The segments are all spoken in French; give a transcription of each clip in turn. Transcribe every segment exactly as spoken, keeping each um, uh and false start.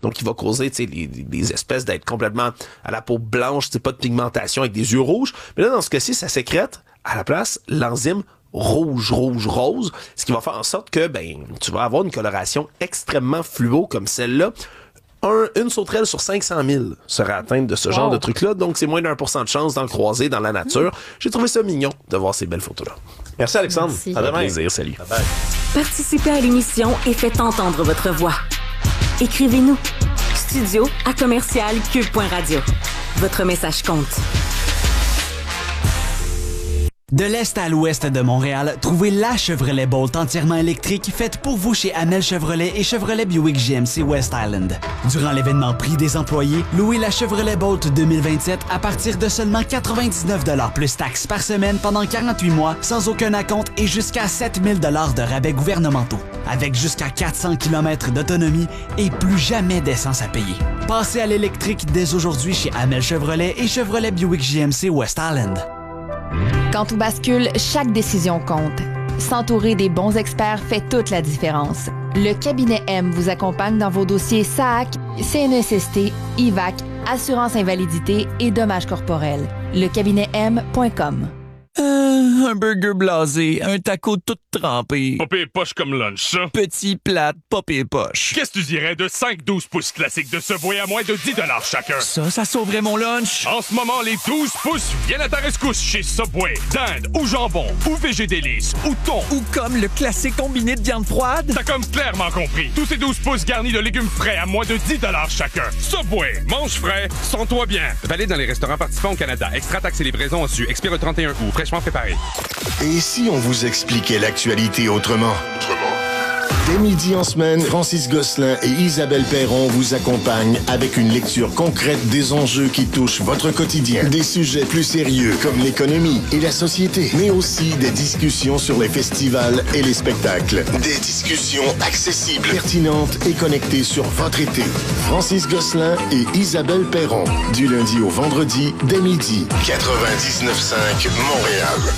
donc qui va causer, tu sais, des, des espèces d'être complètement à la peau blanche, c'est pas de pigmentation avec des yeux rouges. Mais là, dans ce cas-ci, ça sécrète à la place l'enzyme rouge, rouge, rose, ce qui va faire en sorte que, ben, tu vas avoir une coloration extrêmement fluo comme celle-là. Un, une sauterelle sur cinq cent mille serait atteinte de ce wow. genre de truc-là, donc c'est moins d'un pour cent de chance d'en croiser dans la nature. Mmh. J'ai trouvé ça mignon de voir ces belles photos-là. Merci Alexandre. Merci. À demain. Plaisir, salut. Bye bye. Participez à l'émission et faites entendre votre voix. Écrivez-nous. Studio à commercial cube point radio. Votre message compte. De l'est à l'ouest de Montréal, trouvez la Chevrolet Bolt entièrement électrique faite pour vous chez Amel Chevrolet et Chevrolet Buick G M C West Island. Durant l'événement Prix des employés, louez la Chevrolet Bolt deux mille vingt-sept à partir de seulement quatre-vingt-dix-neuf dollars plus taxes par semaine pendant quarante-huit mois sans aucun acompte et jusqu'à sept mille dollars de rabais gouvernementaux. Avec jusqu'à quatre cents kilomètres d'autonomie et plus jamais d'essence à payer. Passez à l'électrique dès aujourd'hui chez Amel Chevrolet et Chevrolet Buick G M C West Island. Quand tout bascule, chaque décision compte. S'entourer des bons experts fait toute la différence. Le cabinet M vous accompagne dans vos dossiers S A C, C N E S S T, I V A C, assurance invalidité et dommages corporels. Le cabinet M point com. Euh, un burger blasé, un taco tout trempé. Pas pire poche comme lunch, ça. Petit, plate, pas pire poche. Qu'est-ce que tu dirais de cinq douze pouces classiques de Subway à moins de dix dollars chacun? Ça, ça sauverait mon lunch. En ce moment, les douze pouces viennent à ta rescousse chez Subway. Dinde ou jambon, ou végé délice, ou thon. Ou comme le classique combiné de viande froide. T'as comme clairement compris. Tous ces douze pouces garnis de légumes frais à moins de dix dollars chacun. Subway, mange frais, sens-toi bien. Valide dans les restaurants participants au Canada. Extra taxes et livraison en su. Expire le trente et un août. Fraîchement préparé. Et si on vous expliquait l'actualité autrement? Autrement. Dès midi en semaine, Francis Gosselin et Isabelle Perron vous accompagnent avec une lecture concrète des enjeux qui touchent votre quotidien. Des sujets plus sérieux comme l'économie et la société, mais aussi des discussions sur les festivals et les spectacles. Des discussions accessibles, pertinentes et connectées sur votre été. Francis Gosselin et Isabelle Perron, du lundi au vendredi, dès midi. quatre-vingt-dix-neuf cinq Montréal.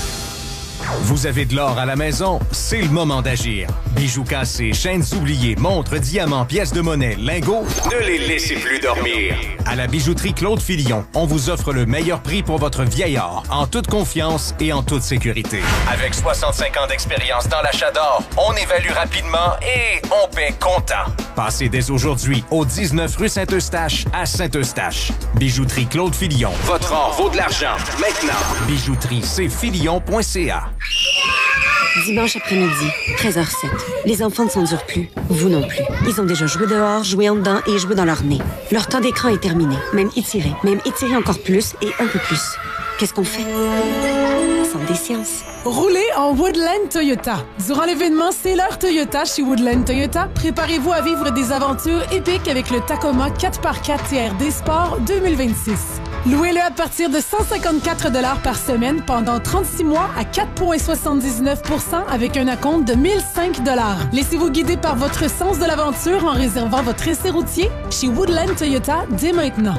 Vous avez de l'or à la maison? C'est le moment d'agir. Bijoux cassés, chaînes oubliées, montres, diamants, pièces de monnaie, lingots, ne les laissez plus dormir. À la bijouterie Claude Filion, on vous offre le meilleur prix pour votre vieil or, en toute confiance et en toute sécurité. Avec soixante-cinq ans d'expérience dans l'achat d'or, on évalue rapidement et on paie comptant. Passez dès aujourd'hui au dix-neuf rue Saint-Eustache à Saint-Eustache. Bijouterie Claude Filion. Votre or vaut de l'argent. Maintenant. Bijouterie c filion point c a. Dimanche après-midi, treize heures zéro sept. Les enfants ne s'endurent plus. Vous non plus. Ils ont déjà joué dehors, joué en dedans et joué dans leur nez. Leur temps d'écran est terminé. Même étiré. Même étiré encore plus et un peu plus. Qu'est-ce qu'on fait? Sans des sciences. Roulez en Woodland Toyota. Durant l'événement C'est l'heure Toyota chez Woodland Toyota, préparez-vous à vivre des aventures épiques avec le Tacoma quatre par quatre T R D Sport deux mille vingt-six. Louez-le à partir de cent cinquante-quatre dollars par semaine pendant trente-six mois à quatre virgule soixante-dix-neuf pour cent avec un acompte de mille cinq dollars. Laissez-vous guider par votre sens de l'aventure en réservant votre essai routier chez Woodland Toyota dès maintenant.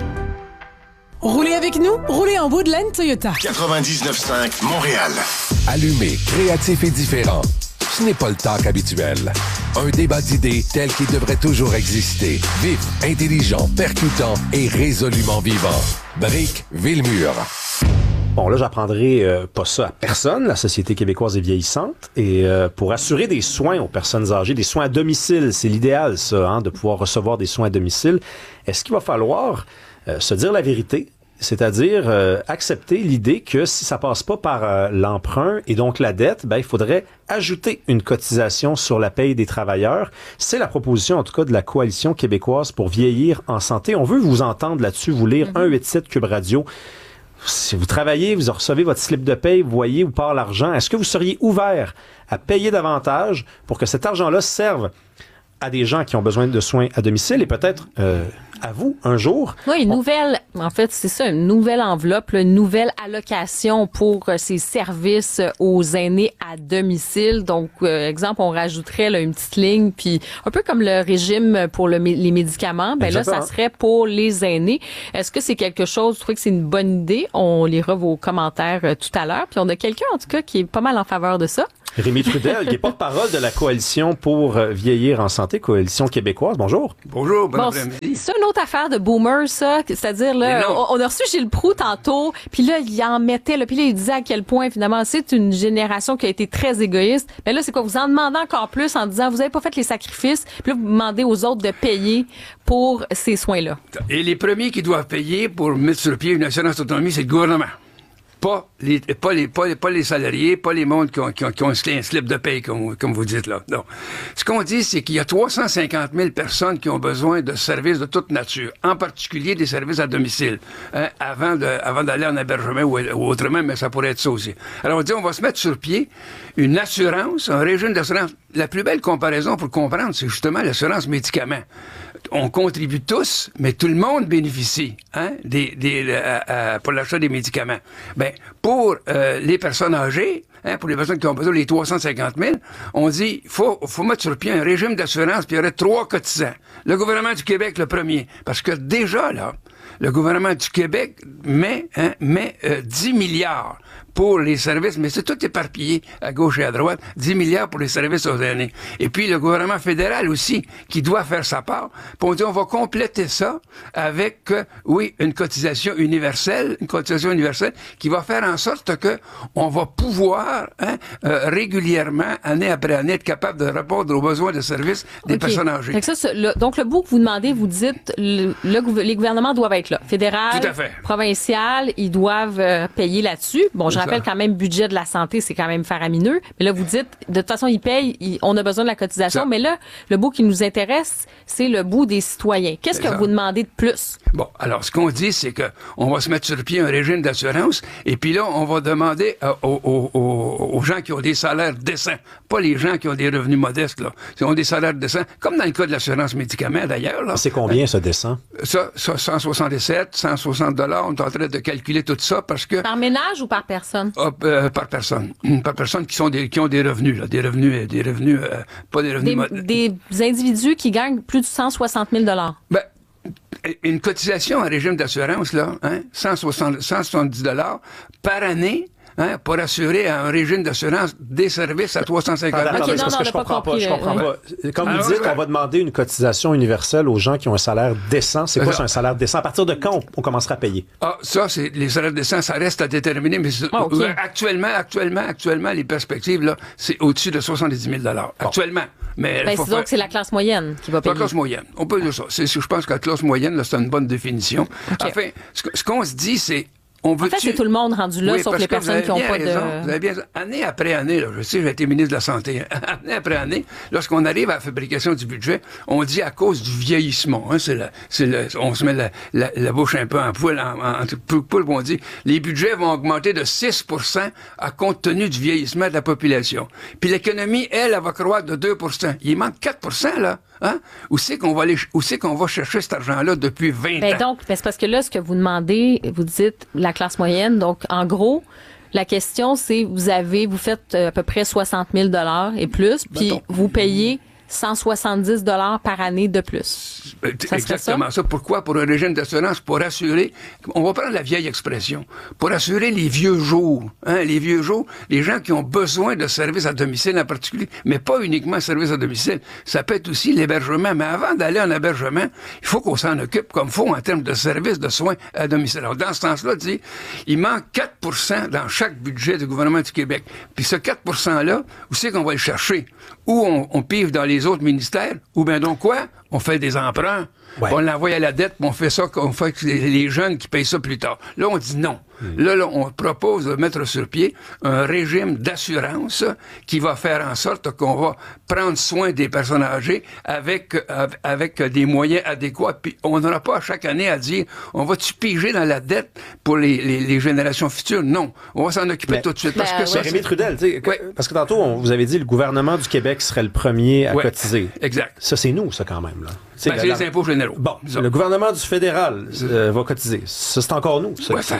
Roulez avec nous, roulez en Woodland Toyota. quatre-vingt-dix-neuf cinq Montréal. Allumé, créatif et différent. Ce n'est pas le talk habituel. Un débat d'idées tel qu'il devrait toujours exister. Vif, intelligent, percutant et résolument vivant. Brick Villemur. Bon, là, j'apprendrai euh, pas ça à personne. La société québécoise est vieillissante. Et euh, pour assurer des soins aux personnes âgées, des soins à domicile, c'est l'idéal, ça, hein, de pouvoir recevoir des soins à domicile. Est-ce qu'il va falloir euh, se dire la vérité? C'est-à-dire euh, accepter l'idée que si ça passe pas par euh, l'emprunt et donc la dette, ben il faudrait ajouter une cotisation sur la paye des travailleurs. C'est la proposition en tout cas de la Coalition québécoise pour vieillir en santé. On veut vous entendre là-dessus, vous lire un huit sept Cube Radio. Si vous travaillez, vous recevez votre slip de paye, vous voyez où part l'argent. Est-ce que vous seriez ouvert à payer davantage pour que cet argent-là serve à des gens qui ont besoin de soins à domicile et peut-être euh, à vous un jour? Oui, une on... nouvelle, en fait, c'est ça, une nouvelle enveloppe, une nouvelle allocation pour euh, ces services aux aînés à domicile. Donc, euh, exemple, on rajouterait là, une petite ligne, puis un peu comme le régime pour le, les médicaments, ben là, ça serait pour les aînés. Est-ce que c'est quelque chose, tu trouves que c'est une bonne idée? On lira vos commentaires euh, tout à l'heure. Puis on a quelqu'un, en tout cas, qui est pas mal en faveur de ça. Rémi Trudel, qui est porte-parole de la Coalition pour vieillir en santé, Coalition québécoise. Bonjour. Bonjour, bon, bon après-midi. C'est une autre affaire de boomer, ça. C'est-à-dire, là, on, on a reçu Gilles Proulx tantôt, puis là, il en mettait, là, puis là, il disait à quel point, finalement, c'est une génération qui a été très égoïste. Mais là, c'est quoi? Vous en demandez encore plus en disant, vous avez pas fait les sacrifices, puis là, vous demandez aux autres de payer pour ces soins-là. Et les premiers qui doivent payer pour mettre sur pied une assurance autonomie, c'est le gouvernement. Pas les, pas les, pas les, pas les salariés, pas les mondes qui ont, qui ont, qui ont un slip de paye, comme, comme vous dites là. Non. Ce qu'on dit, c'est qu'il y a trois cent cinquante mille personnes qui ont besoin de services de toute nature, en particulier des services à domicile, hein, avant de, avant d'aller en hébergement ou, ou autrement, mais ça pourrait être ça aussi. Alors on dit, on va se mettre sur pied une assurance, un régime d'assurance. La plus belle comparaison pour comprendre, c'est justement l'assurance médicaments. On contribue tous, mais tout le monde bénéficie, hein, des, des, à, à, pour l'achat des médicaments. Ben, pour euh, les personnes âgées, hein, pour les personnes qui ont besoin, les trois cent cinquante mille, on dit, faut, faut mettre sur pied un régime d'assurance, puis il y aurait trois cotisants. Le gouvernement du Québec, le premier. Parce que déjà, là, le gouvernement du Québec met, hein, met euh, dix milliards pour les services, mais c'est tout éparpillé à gauche et à droite, dix milliards pour les services aux aînés. Et puis le gouvernement fédéral aussi, qui doit faire sa part. Puis on dit, on va compléter ça avec, euh, oui, une cotisation universelle, une cotisation universelle qui va faire en sorte que on va pouvoir, hein, euh, régulièrement, année après année, être capable de répondre aux besoins de services des okay. personnes âgées. Fait que ça, le, donc le bout que vous demandez, vous dites, le, le, les gouvernements doivent être là. Fédéral, provincial, ils doivent euh, payer là-dessus. Bon, je rappelle quand même, budget de la santé, c'est quand même faramineux. Mais là, vous dites, de toute façon, ils payent, ils, on a besoin de la cotisation. Ça. Mais là, le bout qui nous intéresse, c'est le bout des citoyens. Qu'est-ce c'est que ça. Vous demandez de plus? Bon, alors, ce qu'on dit, c'est que on va se mettre sur pied un régime d'assurance, et puis là, on va demander euh, aux, aux, aux, aux gens qui ont des salaires décents, pas les gens qui ont des revenus modestes, là, qui ont des salaires décents, comme dans le cas de l'assurance médicaments, d'ailleurs. Là. C'est combien, euh, ce décent? Ça, ça, cent soixante-dix-sept, cent soixante dollars. On est en train de calculer tout ça parce que... Par ménage ou par personne? Euh, euh, par personne. Par personne qui sont des, qui ont des revenus, là. Des revenus, des revenus, euh, pas des revenus... Des, mod- des individus qui gagnent plus de cent soixante mille dollars. Ben, une cotisation en régime d'assurance, là, hein, cent soixante, cent soixante-dix dollars par année, hein, pour assurer un régime d'assurance des services à trois cent cinquante dollars. Okay, parce que je comprends pas, je comprends pas. Quand vous dites qu'on va demander une cotisation universelle aux gens qui ont un salaire décent, c'est quoi, c'est un salaire décent? À partir de quand on, on commencera à payer? Ah, ça, c'est, les salaires décents, ça reste à déterminer, mais ah, okay. actuellement, actuellement, actuellement, les perspectives, là, c'est au-dessus de soixante-dix mille dollars. Bon. Actuellement. Mais ben, c'est faire... donc c'est la classe moyenne qui va payer. La classe moyenne. On peut dire ça. C'est, je pense que la classe moyenne, là, c'est une bonne définition. Okay. Enfin, ce, ce qu'on se dit, c'est on veut en fait, c'est tout le monde rendu là, oui, sauf les personnes qui n'ont pas raison, de... Vous avez bien raison. Année après année, là, je sais, j'ai été ministre de la Santé, année après année, lorsqu'on arrive à la fabrication du budget, on dit à cause du vieillissement, hein, c'est la, c'est le, on se met la, la, la bouche un peu en poil, en, en, en poule, on dit, les budgets vont augmenter de six pour cent à compte tenu du vieillissement de la population. Puis l'économie, elle, elle va croître de deux pour cent. Il manque quatre pour cent, là. Hein? Où c'est qu'on va aller, où c'est qu'on va chercher cet argent-là depuis vingt ben ans? Donc, ben c'est parce que là, ce que vous demandez, vous dites la classe moyenne. Donc, en gros, la question, c'est vous avez, vous faites à peu près soixante mille dollars et plus, puis ben vous payez cent soixante-dix dollars par année de plus. Ça Exactement ça? ça. Pourquoi? Pour un régime d'assurance, pour assurer, on va prendre la vieille expression, pour assurer les vieux jours. Hein, les vieux jours, les gens qui ont besoin de services à domicile en particulier, mais pas uniquement services à domicile. Ça peut être aussi l'hébergement. Mais avant d'aller en hébergement, il faut qu'on s'en occupe comme il faut en termes de services de soins à domicile. Alors, dans ce sens-là, dit, il manque quatre pour cent dans chaque budget du gouvernement du Québec. Puis ce quatre pour cent-là, où c'est qu'on va le chercher? Ou on, on pive dans les autres ministères, ou bien donc quoi? On fait des emprunts, ouais. On l'envoie à la dette, puis on fait ça, on fait les, les jeunes qui payent ça plus tard. Là, on dit non. Mmh. Là, là, on propose de mettre sur pied un régime d'assurance qui va faire en sorte qu'on va prendre soin des personnes âgées avec, avec des moyens adéquats. Puis on n'aura pas à chaque année à dire, on va-tu piger dans la dette pour les, les, les générations futures? Non. On va s'en occuper mais, tout de suite. Parce ben, que ça, Rémi Trudel, ouais. parce que tantôt, on vous avait dit, le gouvernement du Québec serait le premier à ouais, cotiser. Exact. Ça, c'est nous, ça, quand même, là. C'est, ben, c'est les impôts généraux. Bon, ça. Le gouvernement du fédéral euh, va cotiser. Ça, c'est encore nous. Ça, ouais, c'est, c'est,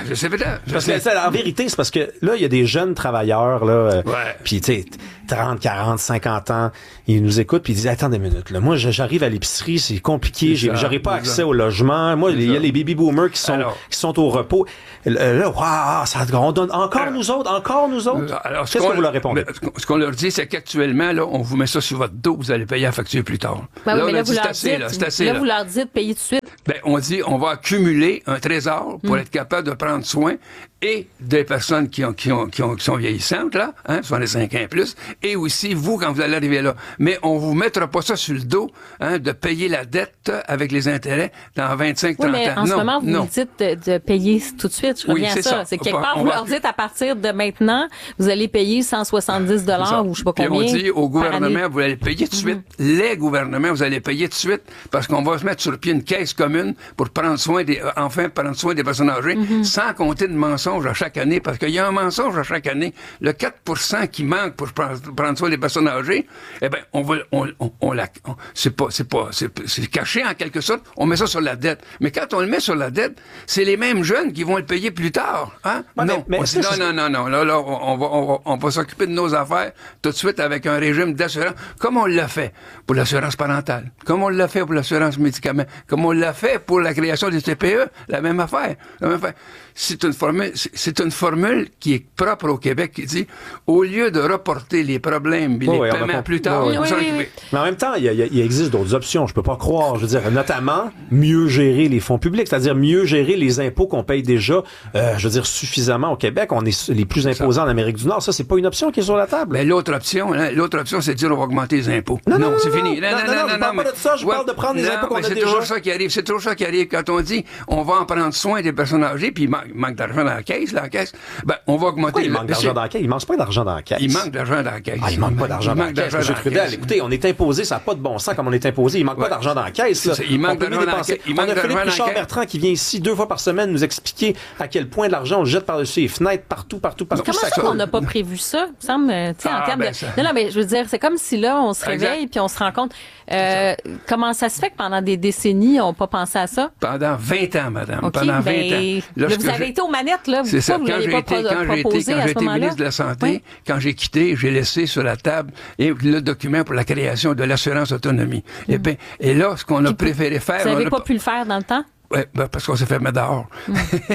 Parce que, ça, en vérité, c'est parce que là, il y a des jeunes travailleurs, là, euh, ouais. puis tu sais, trente, quarante, cinquante ans, ils nous écoutent puis ils disent, attendez une minute, là, moi, j'arrive à l'épicerie, c'est compliqué, j'ai, j'aurai pas accès au logement. Moi, il y a les baby boomers qui sont, alors, qui sont au repos. Là, waouh, ça, on donne encore alors, nous autres, encore nous autres. Alors, ce Qu'est-ce qu'on, que vous leur répondez? Ce qu'on leur dit, c'est qu'actuellement, là, on vous met ça sur votre dos, vous allez payer la facture plus tard. Ben là, oui, mais là, vous dit, leur assez, dites, là, c'est assez, là, là, vous leur dites, payez tout de suite. Ben, on dit, on va accumuler un trésor pour mm. être capable de prendre soin et des personnes qui ont, qui ont, qui ont, qui sont vieillissantes, là, hein, soixante-cinq ans et plus, et aussi vous, quand vous allez arriver là. Mais on vous mettra pas ça sur le dos, hein, de payer la dette avec les intérêts dans vingt-cinq trente oui, mais ans. en non, ce moment, vous non. nous dites de, de payer tout de suite. Je reviens oui, c'est à ça. ça. C'est quelque part, on vous va... leur dites à partir de maintenant, vous allez payer cent soixante-dix dollars ou je sais pas Puis combien. on dit au gouvernement, vous allez payer tout de suite. Mm-hmm. Les gouvernements, vous allez payer tout de suite parce qu'on va se mettre sur pied une caisse commune pour prendre soin des, euh, enfin, prendre soin des personnes âgées, mm-hmm. sans compter de mensonges à chaque année, parce qu'il y a un mensonge à chaque année. Le quatre pour cent qui manque pour prendre soin des personnes âgées, eh ben, on va, on, on, on la, on, c'est pas, c'est pas, c'est, c'est caché en quelque sorte. On met ça sur la dette. Mais quand on le met sur la dette, c'est les mêmes jeunes qui vont le payer plus tard, hein? Ouais, non. Mais, mais dit, non, non, non, non, là, là, on va, on va, on va s'occuper de nos affaires tout de suite avec un régime d'assurance, comme on l'a fait pour l'assurance parentale, comme on l'a fait pour l'assurance médicaments, comme on l'a fait pour la création des T P E, la même affaire, la même affaire. C'est une formule, c'est une formule qui est propre au Québec qui dit, au lieu de reporter les problèmes et oh, les oui, paiements a... plus tard, oui, on oui, s'en oui, occuper. Mais en même temps, il, y a, il existe d'autres options. Je peux pas croire. Je veux dire, notamment mieux gérer les fonds publics, c'est-à-dire mieux gérer les impôts qu'on paye déjà. Euh, je veux dire suffisamment au Québec. On est les plus imposants en Amérique du Nord. Ça, c'est pas une option qui est sur la table. Mais l'autre option, hein, l'autre option, c'est de dire on va augmenter les impôts. Non, non, non, non c'est fini. Non, non, non, non, non, non je parle mais, pas de ça. Je ouais, parle de prendre les non, impôts qu'on a c'est déjà. toujours ça qui arrive. C'est toujours ça qui arrive quand on dit on va en prendre soin des personnes âgées, puis il manque, manque d'argent dans la caisse, là, la caisse. Ben, on va augmenter. Pourquoi il manque d'argent dans la caisse? Il manque pas d'argent dans la caisse. Il manque d'argent dans la caisse. Ah, il manque pas d'argent dans la caisse. Monsieur Trudel, écoutez, on est imposé, ça n'a pas de bon sens comme on est imposé. Il manque ouais. pas d'argent dans la caisse. Là. Il manque d'argent dans la caisse. On a Philippe Richard-Bertrand qui vient ici deux fois par semaine nous expliquer à quel point de l'argent on le jette par-dessus les fenêtres, partout, partout, partout. Comment ça qu'on n'a pas prévu ça? Il me semble, tu sais, en termes de... Non, non, mais je veux dire, c'est comme si là, on se réveille puis on se rend compte... Euh, comment ça se fait que pendant des décennies, on n'a pas pensé à ça? Pendant vingt ans, madame. Okay, pendant ben, vingt ans. Là, vous avez été aux manettes, là. C'est ça. Vous quand j'ai pas été, pro- quand j'ai été, quand j'ai été ministre de la Santé, oui. quand j'ai quitté, j'ai laissé sur la table et le document pour la création de l'assurance autonomie. Mm. Et, ben, et là, ce qu'on a Puis, préféré faire... Vous n'avez pas a... pu le faire dans le temps? Oui, ben parce qu'on s'est fait mettre dehors. Mm.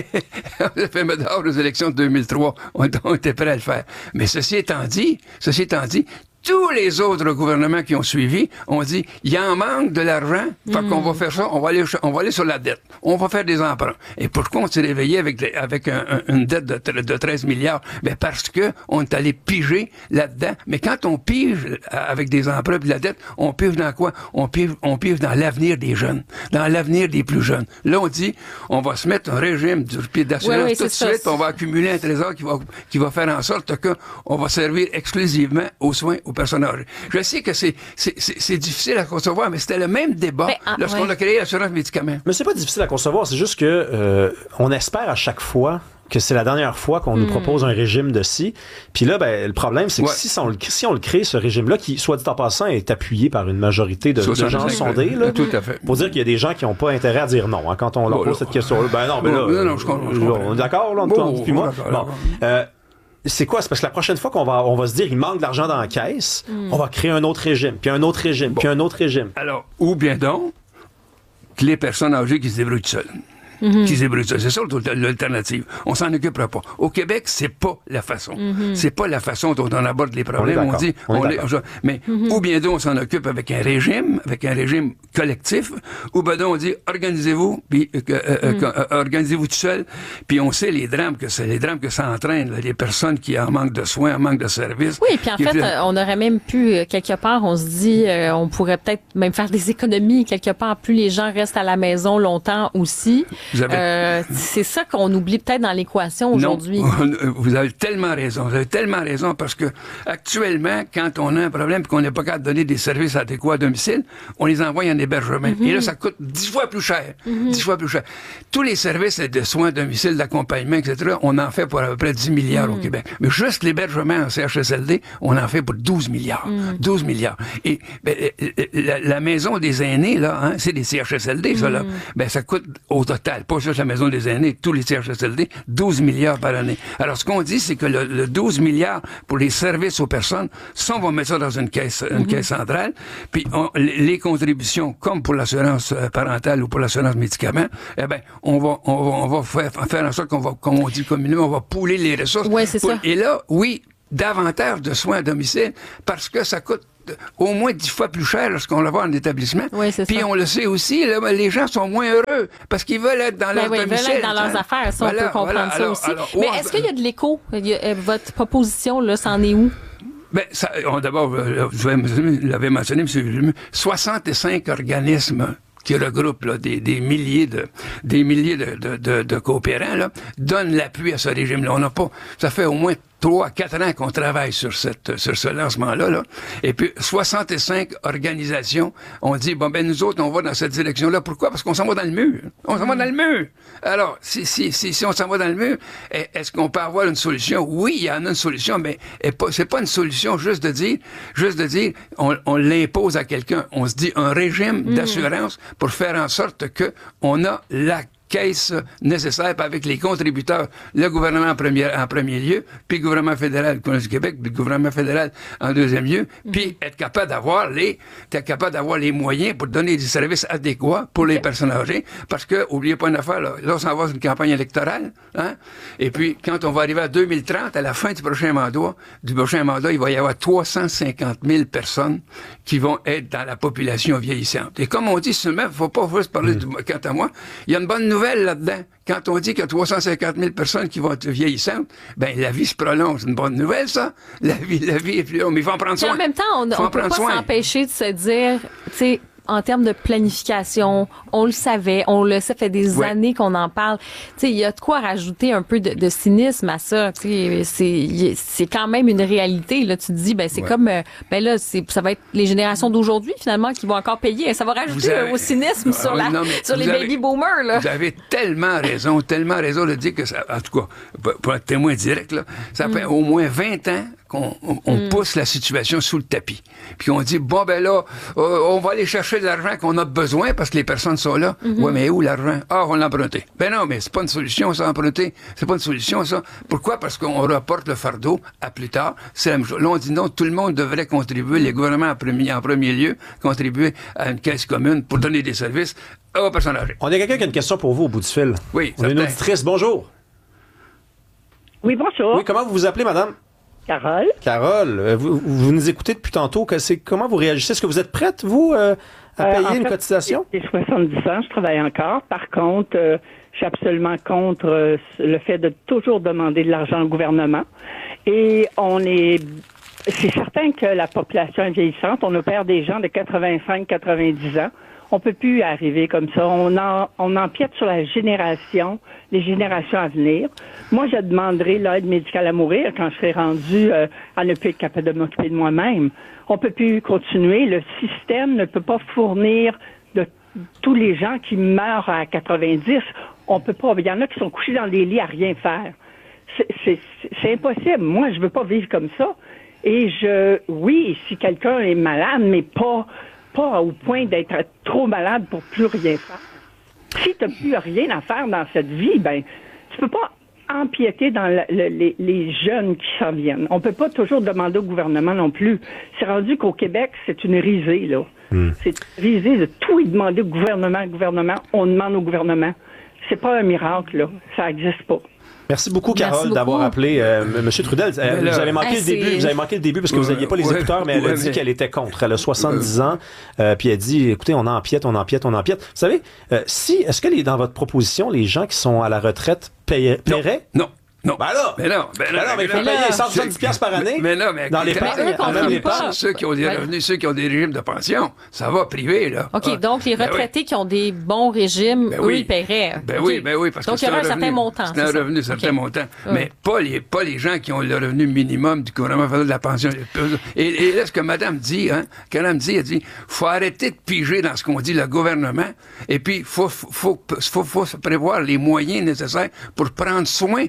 on s'est fait mettre dehors aux élections de deux mille trois. On, on était prêts à le faire. Mais ceci étant dit, ceci étant dit, tous les autres gouvernements qui ont suivi ont dit il y en manque de l'argent, fait mm. qu'on va faire ça, on va aller on va aller sur la dette. On va faire des emprunts. Et pourquoi on s'est réveillé avec avec un, un, une dette de, de treize milliards? Ben parce que on est allé piger là-dedans. Mais quand on pige avec des emprunts et de la dette, on pige dans quoi? On pige on pige dans l'avenir des jeunes, dans l'avenir des plus jeunes. Là on dit on va se mettre un régime d'assurance oui, oui, tout de suite, puis on va accumuler un trésor qui va qui va faire en sorte que on va servir exclusivement aux soins aux personnes âgées. Je sais que c'est, c'est, c'est, c'est difficile à concevoir, mais c'était le même débat ben, ah, lorsqu'on ouais. a créé l'assurance médicaments. Mais c'est pas difficile à concevoir, c'est juste que euh, on espère à chaque fois que c'est la dernière fois qu'on mm. nous propose un régime de ci. Puis là, ben, le problème, c'est que ouais. si, on le, si on le crée, ce régime-là, qui, soit dit en passant, est appuyé par une majorité de, de gens sondés, là, tout à fait. Pour dire qu'il y a des gens qui n'ont pas intérêt à dire non, hein, quand on leur pose oh, cette question-là. Ben non, mais là, non, non, je comprends, je comprends. on est d'accord, là, entre oh, puis moi? Bon. Euh, c'est quoi? C'est parce que la prochaine fois qu'on va, on va se dire il manque de l'argent dans la caisse, mm. on va créer un autre régime, puis un autre régime, bon. puis un autre régime. Alors, ou bien donc, que les personnes âgées qui se débrouillent seules. Mm-hmm. Qui se débrouillent seules. C'est ça l'alternative. On s'en occupera pas. Au Québec, c'est pas la façon. Mm-hmm. C'est pas la façon dont on aborde les problèmes. On, on dit, on, on les, mais mm-hmm. ou bien donc on s'en occupe avec un régime, avec un régime collectif, ou bien donc on dit organisez-vous, puis euh, euh, mm. euh, organisez-vous tout seul, puis on sait les drames que c'est, les drames que ça entraîne, là, les personnes qui en manquent de soins, en manque de services. Oui, puis en fait, euh, on aurait même pu euh, quelque part, on se dit, euh, on pourrait peut-être même faire des économies quelque part. Plus les gens restent à la maison longtemps aussi. Vous avez... euh, c'est ça qu'on oublie peut-être dans l'équation aujourd'hui. Non, vous avez tellement raison. Vous avez tellement raison parce que actuellement, quand on a un problème et qu'on n'est pas capable de donner des services adéquats à domicile, on les envoie en hébergement. Mm-hmm. Et là, ça coûte dix fois plus cher. Mm-hmm. Dix fois plus cher. Tous les services de soins à domicile, d'accompagnement, et cetera, on en fait pour à peu près dix milliards mm-hmm. au Québec. Mais juste l'hébergement en C H S L D, on en fait pour douze milliards. Mm-hmm. douze milliards. Et ben, la, la maison des aînés, là, hein, c'est des C H S L D, mm-hmm. ça, là. Ben, ça coûte au total total, pas juste la maison des aînés, tous les C H S L D, douze milliards par année. Alors, ce qu'on dit, c'est que le, le douze milliards pour les services aux personnes, ça, on va mettre ça dans une caisse, une mm-hmm. caisse centrale, puis on, les contributions, comme pour l'assurance parentale ou pour l'assurance médicaments, eh ben, on va, on va, on va faire, faire en sorte qu'on va, comme on dit communément, on va pouler les ressources. Ouais, c'est pour, ça. Et là, oui, davantage de soins à domicile, parce que ça coûte au moins dix fois plus cher lorsqu'on le voit en établissement. Oui, c'est Puis ça. on le sait aussi, là, les gens sont moins heureux parce qu'ils veulent être dans ben leur oui, domicile. Ils veulent être dans leurs affaires, ça, voilà, on peut comprendre voilà. ça alors, aussi. Alors, Mais ouais, est-ce qu'il y a de l'écho? Il y a, votre proposition, là, c'en est où? Ben, ça, on, d'abord, vous l'avez mentionné, M. Villemeux, soixante-cinq organismes qui regroupent là, des, des milliers de des milliers de, de, de, de coopérants, là, donnent l'appui à ce régime-là. On n'a pas. Ça fait au moins trois, quatre ans qu'on travaille sur cette, sur ce lancement-là, là. Et puis, soixante-cinq organisations ont dit, bon, ben, nous autres, on va dans cette direction-là. Pourquoi? Parce qu'on s'en va dans le mur. On s'en va dans le mur. Alors, si, si, si, si on s'en va dans le mur, est-ce qu'on peut avoir une solution? Oui, il y en a une solution, mais c'est pas une solution juste de dire, juste de dire, on, on l'impose à quelqu'un. On se dit un régime mmh. d'assurance pour faire en sorte que on a la caisse nécessaire avec les contributeurs, le gouvernement en premier, en premier lieu, puis le gouvernement fédéral, le gouvernement du Québec, puis le gouvernement fédéral en deuxième lieu, mm-hmm. puis être capable d'avoir les, être capable d'avoir les moyens pour donner des services adéquats pour les okay. personnes âgées, parce que, oubliez pas une affaire, là, là on s'en va sur une campagne électorale, hein, et puis quand on va arriver à deux mille trente, à la fin du prochain mandat, du prochain mandat, il va y avoir trois cent cinquante mille personnes qui vont être dans la population vieillissante. Et comme on dit, seulement, faut pas juste parler, mm. du, quant à moi, il y a une bonne nouvelle là-dedans. Quand on dit qu'il y a trois cent cinquante mille personnes qui vont être vieillissantes, ben la vie se prolonge. C'est une bonne nouvelle, ça. La vie, la vie est plus longue. Mais il faut en prendre soin. En même temps, on ne peut pas soin. s'empêcher de se dire, tu sais, en termes de planification, on le savait, on le sait, ça fait des ouais. années qu'on en parle. Tu sais, il y a de quoi rajouter un peu de, de cynisme à ça. Tu sais, c'est, c'est quand même une réalité. Là, tu te dis, ben c'est ouais. comme, euh, ben là, c'est, ça va être les générations d'aujourd'hui finalement qui vont encore payer. Ça va rajouter avez, au cynisme ah, sur la, non, sur les avez, baby boomers. Là. Vous avez tellement raison, tellement raison de dire que ça, en tout cas, pour être témoin direct, là, ça mm. fait au moins vingt ans qu'on on, on mm. pousse la situation sous le tapis. Puis on dit, bon, ben là, euh, on va aller chercher de l'argent qu'on a besoin parce que les personnes sont là. Mm-hmm. Ouais, mais où l'argent? Ah, on l'a emprunté. Ben non, mais c'est pas une solution, ça, emprunter. C'est pas une solution, ça. Pourquoi? Parce qu'on reporte le fardeau à plus tard. C'est la même chose. Là, on dit non, tout le monde devrait contribuer, les gouvernements en premier, en premier lieu, contribuer à une caisse commune pour donner des services aux personnes âgées. On a quelqu'un qui a une question pour vous au bout du fil. Oui, on a une auditrice. Bonjour. Oui, bonjour. Oui, comment vous vous appelez, madame? Carole. Carole, vous, vous nous écoutez depuis tantôt. Que c'est, comment vous réagissez? Est-ce que vous êtes prête, vous, euh, à payer euh, une fait, cotisation? J'ai soixante-dix ans, je travaille encore. Par contre, euh, je suis absolument contre euh, le fait de toujours demander de l'argent au gouvernement. Et on est... C'est certain que la population est vieillissante. On opère des gens de quatre-vingt-cinq à quatre-vingt-dix ans. On peut plus arriver comme ça. On en, on empiète sur la génération, les générations à venir. Moi, je demanderai l'aide médicale à mourir quand je serai rendu euh, à ne plus être capable de m'occuper de moi-même. On peut plus continuer. Le système ne peut pas fournir de tous les gens qui meurent à quatre-vingt-dix. On peut pas. Il y en a qui sont couchés dans des lits à rien faire. C'est, c'est, c'est impossible. Moi, je veux pas vivre comme ça. Et je, oui, si quelqu'un est malade, mais pas... pas au point d'être trop malade pour plus rien faire. Si tu n'as plus rien à faire dans cette vie, ben tu peux pas empiéter dans le, le, les, les jeunes qui s'en viennent. On peut pas toujours demander au gouvernement non plus. C'est rendu qu'au Québec, c'est une risée, là. Mm. C'est une risée de tout y demander au gouvernement, au gouvernement. On demande au gouvernement. C'est pas un miracle, là. Ça n'existe pas. Merci beaucoup, Carole, Merci beaucoup. d'avoir appelé euh, M. Trudel. Euh, là, vous avez manqué ah, le début. Vous avez manqué le début parce que ouais, vous n'aviez pas les ouais, écouteurs, mais elle ouais, a dit mais... qu'elle était contre. Elle a soixante-dix ans, euh, puis elle dit, écoutez, on empiète, on empiète, on empiète. Vous savez, euh, si, est-ce que les, dans votre proposition, les gens qui sont à la retraite paient, paieraient? Non. Non. Ben là! Mais non, ben non, ben non, mais il faut payer cent soixante-dix dollars par année. Mais non, mais. Dans les pas. Ceux qui ont des revenus, ceux qui ont des régimes de pension, ça va privé, là. OK, ah. donc les retraités ben oui. qui ont des bons régimes, ben eux, oui. ils paieraient. Ben okay. oui, ben oui, parce donc, que c'est il y aura un, un certain montant. C'est un revenu, un certain okay. montant. Oui. Mais pas les, pas les gens qui ont le revenu minimum du gouvernement fédéral de la pension. Et, et là, ce que madame dit, hein, que madame dit, elle dit, faut arrêter de piger dans ce qu'on dit le gouvernement, et puis faut, faut, faut, faut, faut prévoir les moyens nécessaires pour prendre soin des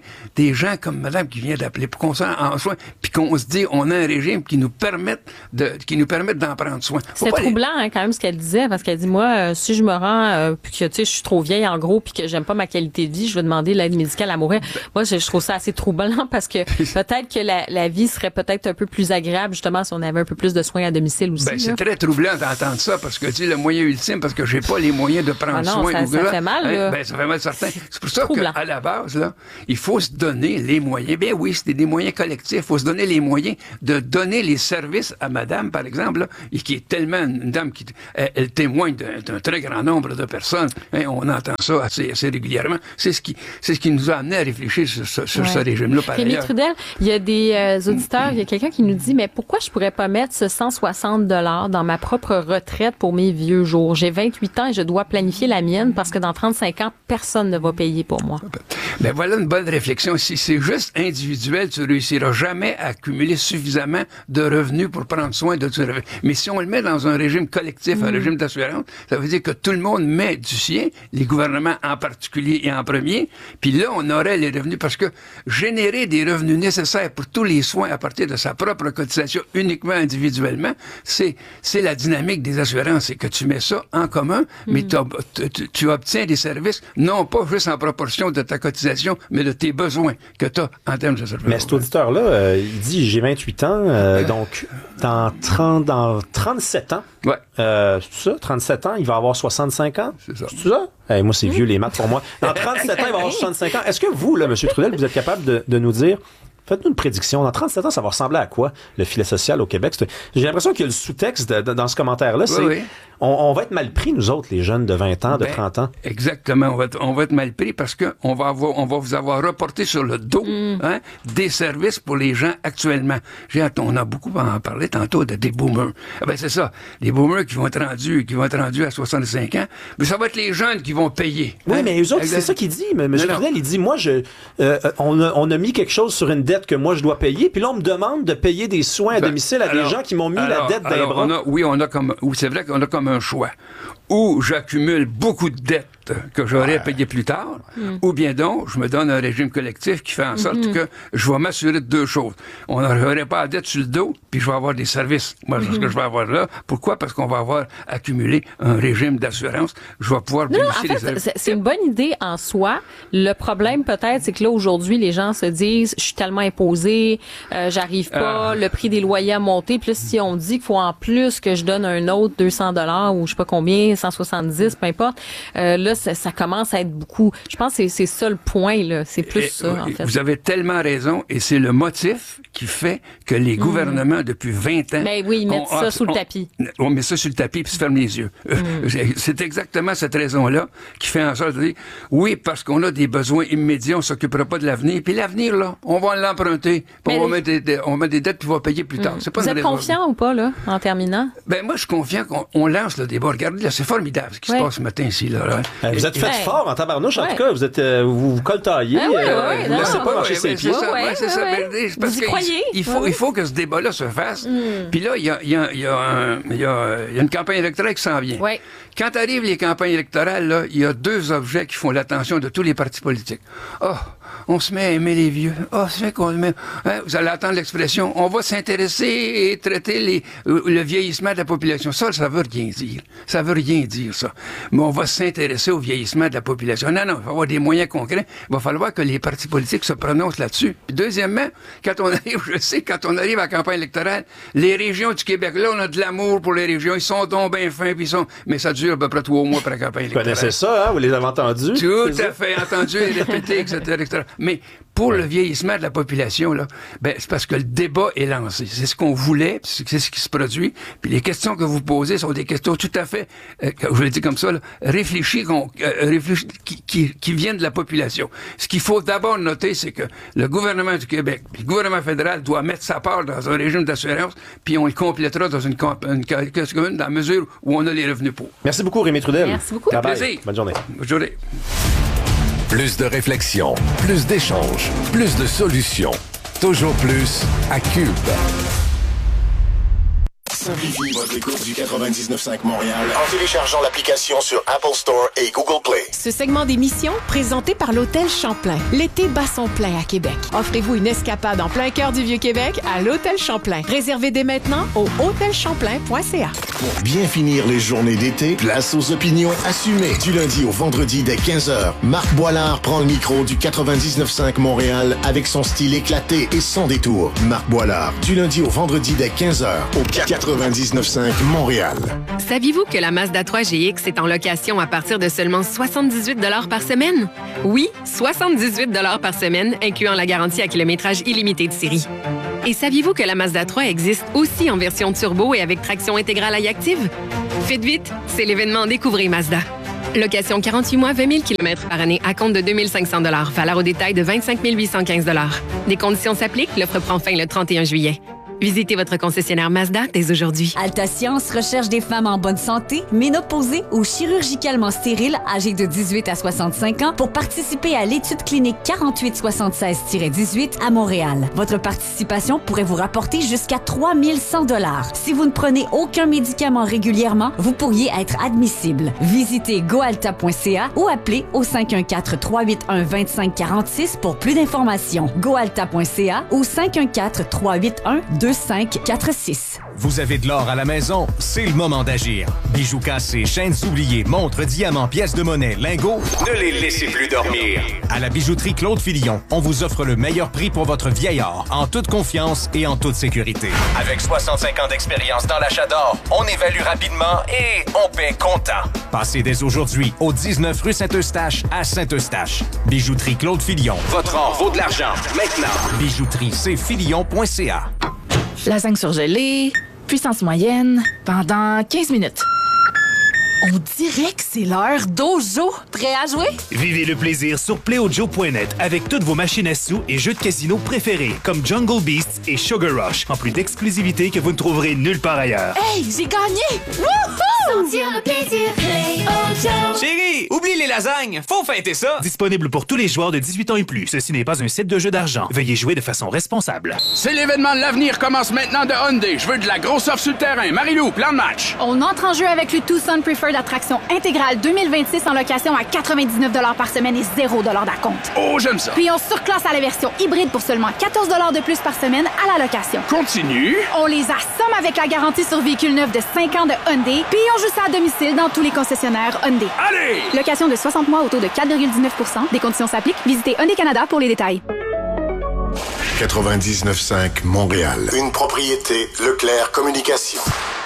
des gens comme madame qui vient d'appeler pour qu'on soit en soin, puis qu'on se dit, on a un régime qui nous permette de, qui nous permette d'en prendre soin. C'est troublant, hein, quand même, ce qu'elle disait, parce qu'elle dit, moi, euh, si je me rends, euh, puis que, tu sais, je suis trop vieille, en gros, puis que j'aime pas ma qualité de vie, je vais demander l'aide médicale à mourir. Ben, moi, je, je trouve ça assez troublant, parce que peut-être que la, la vie serait peut-être un peu plus agréable, justement, si on avait un peu plus de soins à domicile aussi. Ben, c'est très troublant d'entendre ça, parce que, tu sais, le moyen ultime, parce que j'ai pas les moyens de prendre ah non, soin. Ça, ou ça là, fait mal, hein, là. ben, ça fait mal certain. C'est pour ça troublant. qu'à la base, là, il faut se donner les moyens. Ben oui, c'est des moyens collectifs. Il faut se donner les moyens de donner les services à madame, par exemple, là, et qui est tellement une dame qui, elle, elle témoigne d'un, d'un très grand nombre de personnes. Hein, on entend ça assez, assez régulièrement. C'est ce qui, c'est ce qui nous a amené à réfléchir sur, sur, sur ouais. ce régime-là, par Rémi ailleurs. Trudel, il y a des euh, auditeurs, il y a quelqu'un qui nous dit, mais pourquoi je pourrais pas mettre ce cent soixante dollars dans ma propre retraite pour mes vieux jours? J'ai vingt-huit ans et je dois planifier la mienne parce que dans trente-cinq ans, personne ne va payer pour moi. Ben voilà une bonne réflexion. Si c'est juste individuel, tu réussiras jamais à accumuler suffisamment de revenus pour prendre soin de tes revenus. Mais si on le met dans un régime collectif, mmh. un régime d'assurance, ça veut dire que tout le monde met du sien, les gouvernements en particulier et en premier, puis là, on aurait les revenus parce que générer des revenus nécessaires pour tous les soins à partir de sa propre cotisation uniquement individuellement, c'est, c'est la dynamique des assurances. C'est que tu mets ça en commun, mmh. mais tu, tu, tu obtiens des services, non pas juste en proportion de ta cotisation, mais de tes besoins que tu as en termes de services. Mais cet auditeur-là, euh, il dit, j'ai vingt-huit ans, euh, donc dans trente, dans trente-sept ans, ouais. euh, c'est ça, trente-sept ans, il va avoir soixante-cinq ans. C'est ça. C'est ça? Hey, moi, c'est vieux les maths pour moi. Dans trente-sept ans, il va avoir soixante-cinq ans. Est-ce que vous, là, M. Trudel, vous êtes capable de, de nous dire, faites-nous une prédiction. Dans trente-sept ans, ça va ressembler à quoi, le filet social au Québec? C'est... J'ai l'impression que le sous-texte de, de, dans ce commentaire-là, c'est... Oui, oui. On, on va être mal pris, nous autres, les jeunes de vingt ans, de ben, trente ans. Exactement. On va être, on va être mal pris parce que on va avoir, on va vous avoir reporté sur le dos, mm. hein, des services pour les gens actuellement. J'ai, on a beaucoup en parlé tantôt de des boomers. Ah ben, c'est ça. Les boomers qui vont être rendus, qui vont être rendus à soixante-cinq ans. Mais ça va être les jeunes qui vont payer. Oui, hein? mais eux autres, exact. C'est ça qu'il dit. Mais M. Trudel, il dit, moi, je, euh, on a, on a mis quelque chose sur une dette que moi, je dois payer. Puis là, on me demande de payer des soins à ben, domicile à alors, des gens qui m'ont mis alors, la dette dans les bras. On a, oui, on a comme, oui, c'est vrai qu'on a comme un choix. Ou j'accumule beaucoup de dettes que j'aurais ouais. à payer plus tard, mm. ou bien donc, je me donne un régime collectif qui fait en sorte mm-hmm. que je vais m'assurer de deux choses. On n'aurait pas la dette sur le dos, puis je vais avoir des services. Moi, mm-hmm. ce que je vais avoir là, pourquoi? Parce qu'on va avoir accumulé un régime d'assurance. Je vais pouvoir non, bénéficier en fait, des services. C'est, c'est une bonne idée en soi. Le problème, peut-être, c'est que là, aujourd'hui, les gens se disent, je suis tellement imposé, euh, j'arrive pas, euh... le prix des loyers a monté, puis là, si on dit qu'il faut en plus que je donne un autre deux cents dollars ou je sais pas combien, cent soixante-dix, peu importe, euh, là, Ça, ça commence à être beaucoup. Je pense que c'est, c'est ça le point, là. C'est plus et, ça, en fait. Vous avez tellement raison, et c'est le motif qui fait que les mmh. gouvernements, depuis vingt ans... Mais oui, ils mettent on, ça on, sous le on, tapis. On met ça sur le tapis, puis se ferme les yeux. Mmh. C'est exactement cette raison-là qui fait en sorte de dire, oui, parce qu'on a des besoins immédiats, on s'occupera pas de l'avenir, puis l'avenir, là, on va l'emprunter, puis on va mettre des, des, on met des dettes, puis on va payer plus tard. Mmh. C'est pas Vous êtes raison. confiant ou pas, là, en terminant? Ben, moi, je suis confiant qu'on on lance le débat. Regardez, là, c'est formidable ce qui ouais. se passe ce matin ici, là. là. Euh, vous êtes fait ouais. fort en tabarnouche, en ouais. tout cas. Vous êtes, euh, vous vous coltaillez. Ah oui, euh, oui, vous ne laissez pas marcher ouais, ses ouais, pieds. C'est ça, ouais, ouais, c'est ouais, ça. ouais. Mais, parce vous y que croyez? Il, il, faut, ouais. il faut que ce débat-là se fasse. Mm. Puis là, il y a, y, a, y, a un, y, a, y a une campagne électorale qui s'en vient. Ouais. Quand arrivent les campagnes électorales, là, il y a deux objets qui font l'attention de tous les partis politiques. Oh, on se met à aimer les vieux. Oh, c'est vrai qu'on met... Hein, vous allez entendre l'expression, on va s'intéresser et traiter les, euh, le vieillissement de la population. Ça, ça veut rien dire. Ça veut rien dire, ça. Mais on va s'intéresser au vieillissement de la population. Non, non, il va y avoir des moyens concrets. Il va falloir que les partis politiques se prononcent là-dessus. Puis deuxièmement, quand on arrive, je sais, quand on arrive à la campagne électorale, les régions du Québec, là, on a de l'amour pour les régions. Ils sont donc bien fins, puis ils sont... Mais ça dure à peu près trois mois pour la campagne électorale. Vous connaissez ça, hein? Vous les avez entendus? Tout à fait, entendu et répété, et cetera, et cetera. Mais pour le vieillissement de la population, là, ben, c'est parce que le débat est lancé. C'est ce qu'on voulait, c'est ce qui se produit. Puis les questions que vous posez sont des questions tout à fait, euh, je le dis comme ça, là, réfléchies, qu'on, euh, réfléchies qui, qui, qui viennent de la population. Ce qu'il faut d'abord noter, c'est que le gouvernement du Québec, le gouvernement fédéral doit mettre sa part dans un régime d'assurance, puis on le complétera dans une, une, une commune dans la mesure où on a les revenus pour. Merci beaucoup, Rémi Trudel. Merci beaucoup. Bye bye. Plaisir. Bonne journée. Bonne journée. Plus de réflexion, plus d'échanges, plus de solutions. Toujours plus à Cube. Simplifiez votre écoute du quatre-vingt-dix-neuf virgule cinq Montréal en téléchargeant l'application sur Apple Store et Google Play. Ce segment d'émission, présenté par l'Hôtel Champlain. L'été bat son plein à Québec. Offrez-vous une escapade en plein cœur du Vieux-Québec à l'Hôtel Champlain. Réservez dès maintenant au hôtel champlain point c a. Pour bien finir les journées d'été, place aux opinions assumées. Du lundi au vendredi dès quinze heures, Marc Boilard prend le micro du quatre-vingt-dix-neuf cinq Montréal avec son style éclaté et sans détour. Marc Boilard, du lundi au vendredi dès quinze heures au quatre-vingt-dix-neuf cinq Montréal. Saviez-vous que la Mazda trois G X est en location à partir de seulement soixante-dix-huit dollars par semaine? Oui, soixante-dix-huit dollars par semaine, incluant la garantie à kilométrage illimité de série. Et saviez-vous que la Mazda trois existe aussi en version turbo et avec traction intégrale iActive? Faites vite, c'est l'événement Découvrez Mazda. Location quarante-huit mois, vingt mille kilomètres par année à compte de deux mille cinq cents dollars. Valeur au détail de vingt-cinq mille huit cent quinze dollars. Des conditions s'appliquent. L'offre prend fin le trente et un juillet. Visitez votre concessionnaire Mazda dès aujourd'hui. Alta Science recherche des femmes en bonne santé, ménopausées ou chirurgicalement stériles âgées de dix-huit à soixante-cinq ans pour participer à l'étude clinique quarante-huit soixante-seize dix-huit à Montréal. Votre participation pourrait vous rapporter jusqu'à trois mille cent dollars. Si vous ne prenez aucun médicament régulièrement, vous pourriez être admissible. Visitez goalta point c a ou appelez au cinq un quatre, trois huit un, deux cinq quatre six pour plus d'informations. goalta point c a ou cinq un quatre, trois huit un, deux cinq quatre six. Vous avez de l'or à la maison? C'est le moment d'agir. Bijoux cassés, chaînes oubliées, montres, diamants, pièces de monnaie, lingots, ne les laissez plus dormir. À la bijouterie Claude Filion, on vous offre le meilleur prix pour votre vieil or, en toute confiance et en toute sécurité. Avec soixante-cinq ans d'expérience dans l'achat d'or, on évalue rapidement et on paie comptant. Passez dès aujourd'hui au dix-neuf rue Saint-Eustache à Saint-Eustache. Bijouterie Claude Filion. Votre or vaut de l'argent. Maintenant, bijouterie c filion point c a. Lasagne surgelée, puissance moyenne, pendant quinze minutes. On dirait que c'est l'heure d'Ojo. Prêt à jouer? Vivez le plaisir sur play ojo point net avec toutes vos machines à sous et jeux de casino préférés comme Jungle Beasts et Sugar Rush, en plus d'exclusivité que vous ne trouverez nulle part ailleurs. Hey, j'ai gagné! Wouhou! Sentir le plaisir, Play Ojo. Chérie, oublie les lasagnes, faut fêter ça! Disponible pour tous les joueurs de dix-huit ans et plus. Ceci n'est pas un site de jeu d'argent. Veuillez jouer de façon responsable. C'est l'événement de l'avenir commence maintenant de Hyundai. Je veux de la grosse offre sur le terrain. Marie-Lou, plan de match. On entre en jeu avec le Tucson Preferred Attraction intégrale deux mille vingt-six en location à quatre-vingt-dix-neuf dollars par semaine et zéro dollars d'acompte. Oh, j'aime ça. Puis on surclasse à la version hybride pour seulement quatorze dollars de plus par semaine à la location. Continue. On les assomme avec la garantie sur véhicule neuf de cinq ans de Hyundai. Puis on joue ça à domicile dans tous les concessionnaires Hyundai. Allez! Location de soixante mois au taux de quatre virgule dix-neuf pour cent. Des conditions s'appliquent. Visitez Hyundai Canada pour les détails. quatre-vingt-dix-neuf cinq Montréal. Une propriété Leclerc Communication.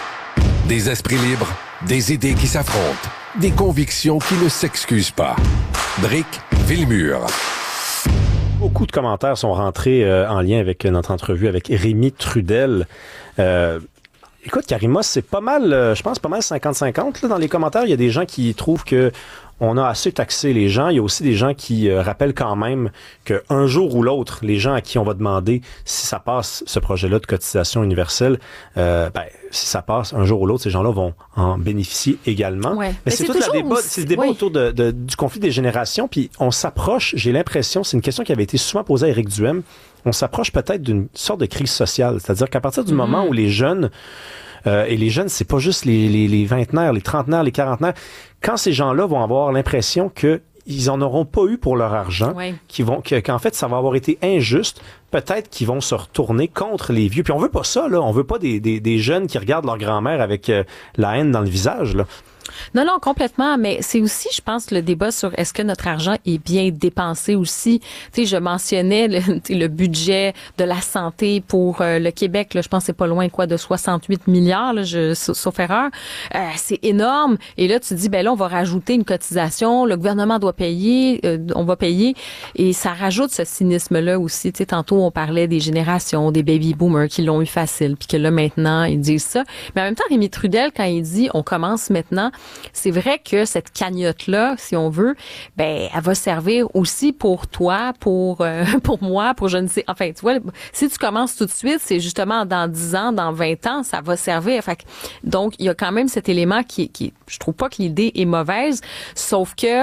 Des esprits libres, des idées qui s'affrontent, des convictions qui ne s'excusent pas. Brick Villemur. Beaucoup de commentaires sont rentrés euh, en lien avec notre entrevue avec Rémi Trudel. Euh, écoute, Karima, c'est pas mal, euh, je pense pas mal cinquante cinquante là, dans les commentaires. Il y a des gens qui trouvent que on a assez taxé les gens. Il y a aussi des gens qui euh, rappellent quand même qu'un jour ou l'autre, les gens à qui on va demander si ça passe, ce projet-là de cotisation universelle, euh, ben, si ça passe, un jour ou l'autre, ces gens-là vont en bénéficier également. Ouais. Mais, Mais c'est, c'est tout le débat, aussi... c'est le débat oui. autour de, de, du conflit des générations. Puis on s'approche, j'ai l'impression, c'est une question qui avait été souvent posée à Éric Duhem, on s'approche peut-être d'une sorte de crise sociale. C'est-à-dire qu'à partir du mm-hmm. moment où les jeunes Euh, et les jeunes, c'est pas juste les, les, les vingtenaires, les trentenaires, les quarantenaires. Quand ces gens-là vont avoir l'impression que ils en auront pas eu pour leur argent, oui. qu'ils vont, que, qu'en fait, ça va avoir été injuste, peut-être qu'ils vont se retourner contre les vieux. Puis on veut pas ça, là. On veut pas des, des, des jeunes qui regardent leur grand-mère avec euh, la haine dans le visage, là. Non, non, complètement. Mais c'est aussi, je pense, le débat sur est-ce que notre argent est bien dépensé aussi. Tu sais, je mentionnais le, le budget de la santé pour euh, le Québec. Là, je pense que c'est pas loin quoi de soixante-huit milliards, là, je, sauf erreur. Euh, c'est énorme. Et là, tu dis, ben là, on va rajouter une cotisation. Le gouvernement doit payer. Euh, on va payer. Et ça rajoute ce cynisme-là aussi. Tu sais, tantôt, on parlait des générations, des baby boomers qui l'ont eu facile, puis que là, maintenant, ils disent ça. Mais en même temps, Rémi Trudel, quand il dit, on commence maintenant, c'est vrai que cette cagnotte-là, si on veut, ben, elle va servir aussi pour toi, pour euh, pour moi, pour je ne sais... Enfin, tu vois, si tu commences tout de suite, c'est justement dans dix ans, dans vingt ans, ça va servir. Fait que, donc, il y a quand même cet élément qui... qui je trouve pas que l'idée est mauvaise, sauf que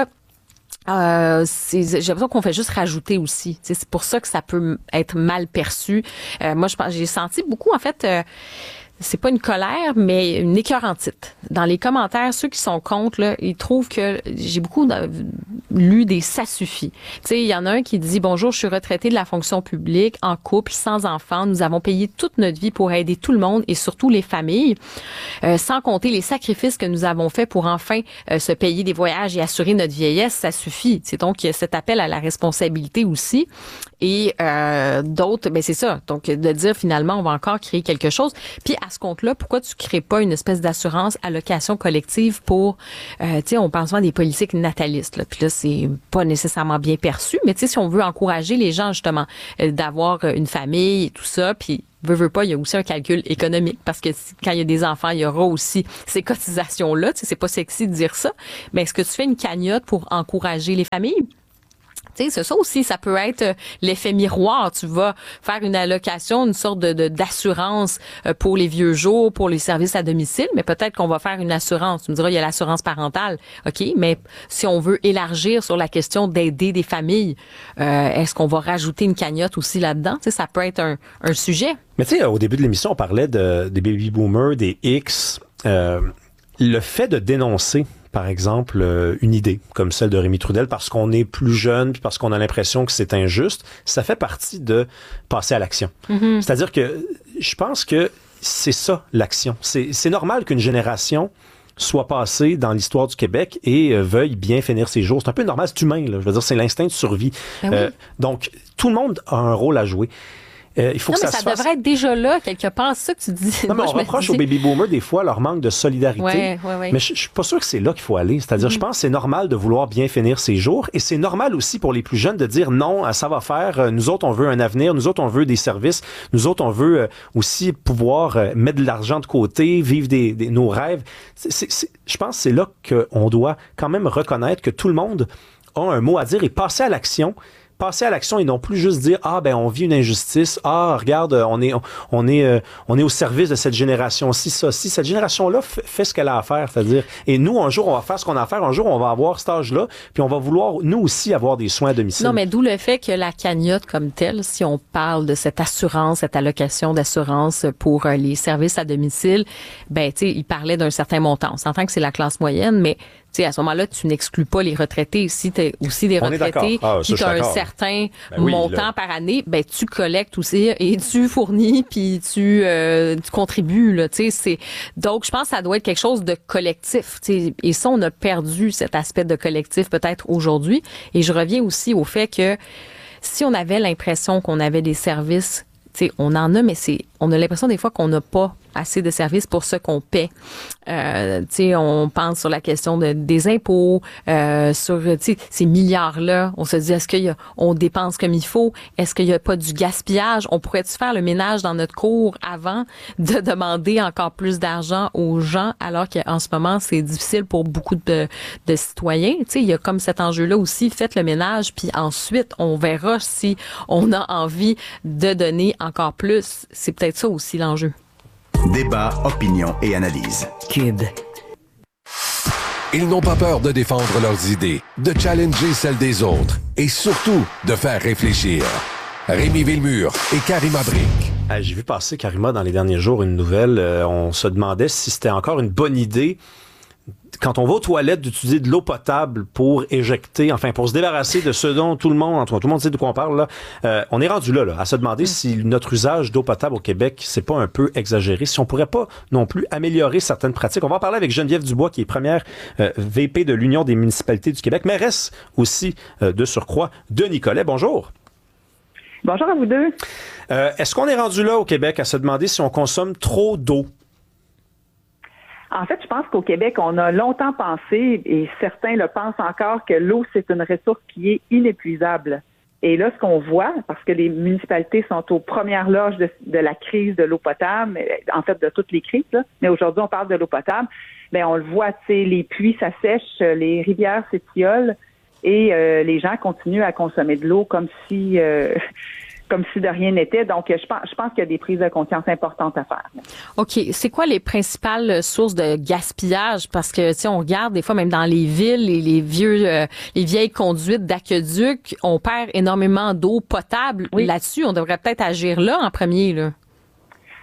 Euh, c'est, j'ai l'impression qu'on fait juste rajouter aussi. C'est pour ça que ça peut être mal perçu. Euh, moi, je pense, j'ai senti beaucoup, en fait... Euh, c'est pas une colère, mais une écœurantite. Dans les commentaires, ceux qui sont contre, là, ils trouvent que j'ai beaucoup de, lu des ça suffit. Tu sais, il y en a un qui dit bonjour, je suis retraité de la fonction publique, en couple, sans enfants. Nous avons payé toute notre vie pour aider tout le monde et surtout les familles, euh, sans compter les sacrifices que nous avons faits pour enfin euh, se payer des voyages et assurer notre vieillesse. Ça suffit. C'est donc cet appel à la responsabilité aussi. Et euh, d'autres, ben c'est ça. Donc de dire finalement, on va encore créer quelque chose. Puis à ce compte-là, pourquoi tu crées pas une espèce d'assurance allocation collective pour, euh, tu sais, on pense souvent des politiques natalistes. Là. Puis là, c'est pas nécessairement bien perçu, mais tu sais, si on veut encourager les gens justement euh, d'avoir une famille et tout ça, puis veut, veut pas, il y a aussi un calcul économique parce que quand il y a des enfants, il y aura aussi ces cotisations-là. Tu sais, c'est pas sexy de dire ça, mais est-ce que tu fais une cagnotte pour encourager les familles? C'est ça aussi, ça peut être l'effet miroir. Tu vas faire une allocation, une sorte de, de d'assurance pour les vieux jours, pour les services à domicile, mais peut-être qu'on va faire une assurance. Tu me diras, il y a l'assurance parentale, ok, mais si on veut élargir sur la question d'aider des familles, euh, est-ce qu'on va rajouter une cagnotte aussi là-dedans? Tu sais, ça peut être un, un sujet. Mais tu sais, au début de l'émission, on parlait de, des baby boomers, des X. Euh, le fait de dénoncer, par exemple, euh, une idée comme celle de Rémi Trudel parce qu'on est plus jeune puis parce qu'on a l'impression que c'est injuste, ça fait partie de passer à l'action. Mm-hmm. C'est-à-dire que je pense que c'est ça, l'action. C'est, c'est normal qu'une génération soit passée dans l'histoire du Québec et euh, veuille bien finir ses jours. C'est un peu normal, c'est humain, là. Je veux dire, c'est l'instinct de survie. Ben oui. euh, donc, tout le monde a un rôle à jouer. Euh, il faut non, que mais ça, ça se fasse... devrait être déjà là, quelque part, c'est ça que tu dis. Non, mais Moi, on reproche dis... aux baby boomers des fois leur manque de solidarité. Ouais, ouais, ouais. Mais je, je suis pas sûr que c'est là qu'il faut aller. C'est-à-dire, mm-hmm. je pense que c'est normal de vouloir bien finir ses jours et c'est normal aussi pour les plus jeunes de dire non, ça va faire. Nous autres, on veut un avenir. Nous autres, on veut des services. Nous autres, on veut aussi pouvoir mettre de l'argent de côté, vivre des, des, nos rêves. C'est, c'est, c'est, je pense que c'est là qu'on doit quand même reconnaître que tout le monde a un mot à dire et passer à l'action. Passer à l'action et non plus juste dire ah ben on vit une injustice, ah regarde on est on est euh, on est au service de cette génération-ci, ça si cette génération-là f- fait ce qu'elle a à faire, c'est-à-dire et nous un jour on va faire ce qu'on a à faire, un jour on va avoir cet âge-là, puis on va vouloir nous aussi avoir des soins à domicile. Non mais d'où le fait que la cagnotte comme telle, si on parle de cette assurance, cette allocation d'assurance pour euh, les services à domicile, ben tu sais il parlait d'un certain montant. On s'entend que c'est la classe moyenne, mais tu sais, à ce moment-là, tu n'exclus pas les retraités. Si tu as aussi des on retraités ah, qui ont un certain ben oui, montant là. Par année, ben tu collectes aussi et tu fournis puis tu, euh, tu contribues. Là, tu sais, c'est donc je pense que ça doit être quelque chose de collectif. Tu sais, et ça, on a perdu cet aspect de collectif peut-être aujourd'hui. Et je reviens aussi au fait que si on avait l'impression qu'on avait des services, tu sais, on en a, mais c'est on a l'impression des fois qu'on n'a pas assez de services pour ce qu'on paie. Euh, tu sais, on pense sur la question de, des impôts, euh, sur tu sais ces milliards-là. On se dit est-ce qu'il y a, on dépense comme il faut? Est-ce qu'il y a pas du gaspillage? On pourrait-tu faire le ménage dans notre cour avant de demander encore plus d'argent aux gens, alors qu'en ce moment c'est difficile pour beaucoup de, de citoyens. Tu sais, il y a comme cet enjeu-là aussi. Faites le ménage, puis ensuite on verra si on a envie de donner encore plus. C'est peut-être ça aussi l'enjeu. Débat, opinion et analyse. Cube. Ils n'ont pas peur de défendre leurs idées, de challenger celles des autres et surtout de faire réfléchir. Rémi Villemur et Karima Brick. Ah, j'ai vu passer, Karima, dans les derniers jours, une nouvelle. Euh, on se demandait si c'était encore une bonne idée quand on va aux toilettes d'utiliser de l'eau potable pour éjecter, enfin pour se débarrasser de ce dont tout le monde, en tout, tout le monde sait de quoi on parle là. Euh, on est rendu là, là, à se demander mmh. si notre usage d'eau potable au Québec, c'est pas un peu exagéré, si on pourrait pas non plus améliorer certaines pratiques. On va en parler avec Geneviève Dubois, qui est première euh, V P de l'Union des municipalités du Québec, mairesse aussi euh, de surcroît de Nicolet. Bonjour. Bonjour à vous deux. Euh, est-ce qu'on est rendu là au Québec à se demander si on consomme trop d'eau? En fait, je pense qu'au Québec, on a longtemps pensé, et certains le pensent encore, que l'eau, c'est une ressource qui est inépuisable. Et là, ce qu'on voit, parce que les municipalités sont aux premières loges de, de la crise de l'eau potable, en fait, de toutes les crises, là, mais aujourd'hui, on parle de l'eau potable, bien, on le voit, tu sais, les puits s'assèchent, les rivières s'étiolent, et euh, les gens continuent à consommer de l'eau comme si... Euh, comme si de rien n'était. Donc, je pense, je pense qu'il y a des prises de conscience importantes à faire. OK. C'est quoi les principales sources de gaspillage? Parce que, tu sais, on regarde des fois, même dans les villes, les, les vieux, euh, les vieilles conduites d'aqueduc, on perd énormément d'eau potable. Oui. Là-dessus, on devrait peut-être agir là en premier, là.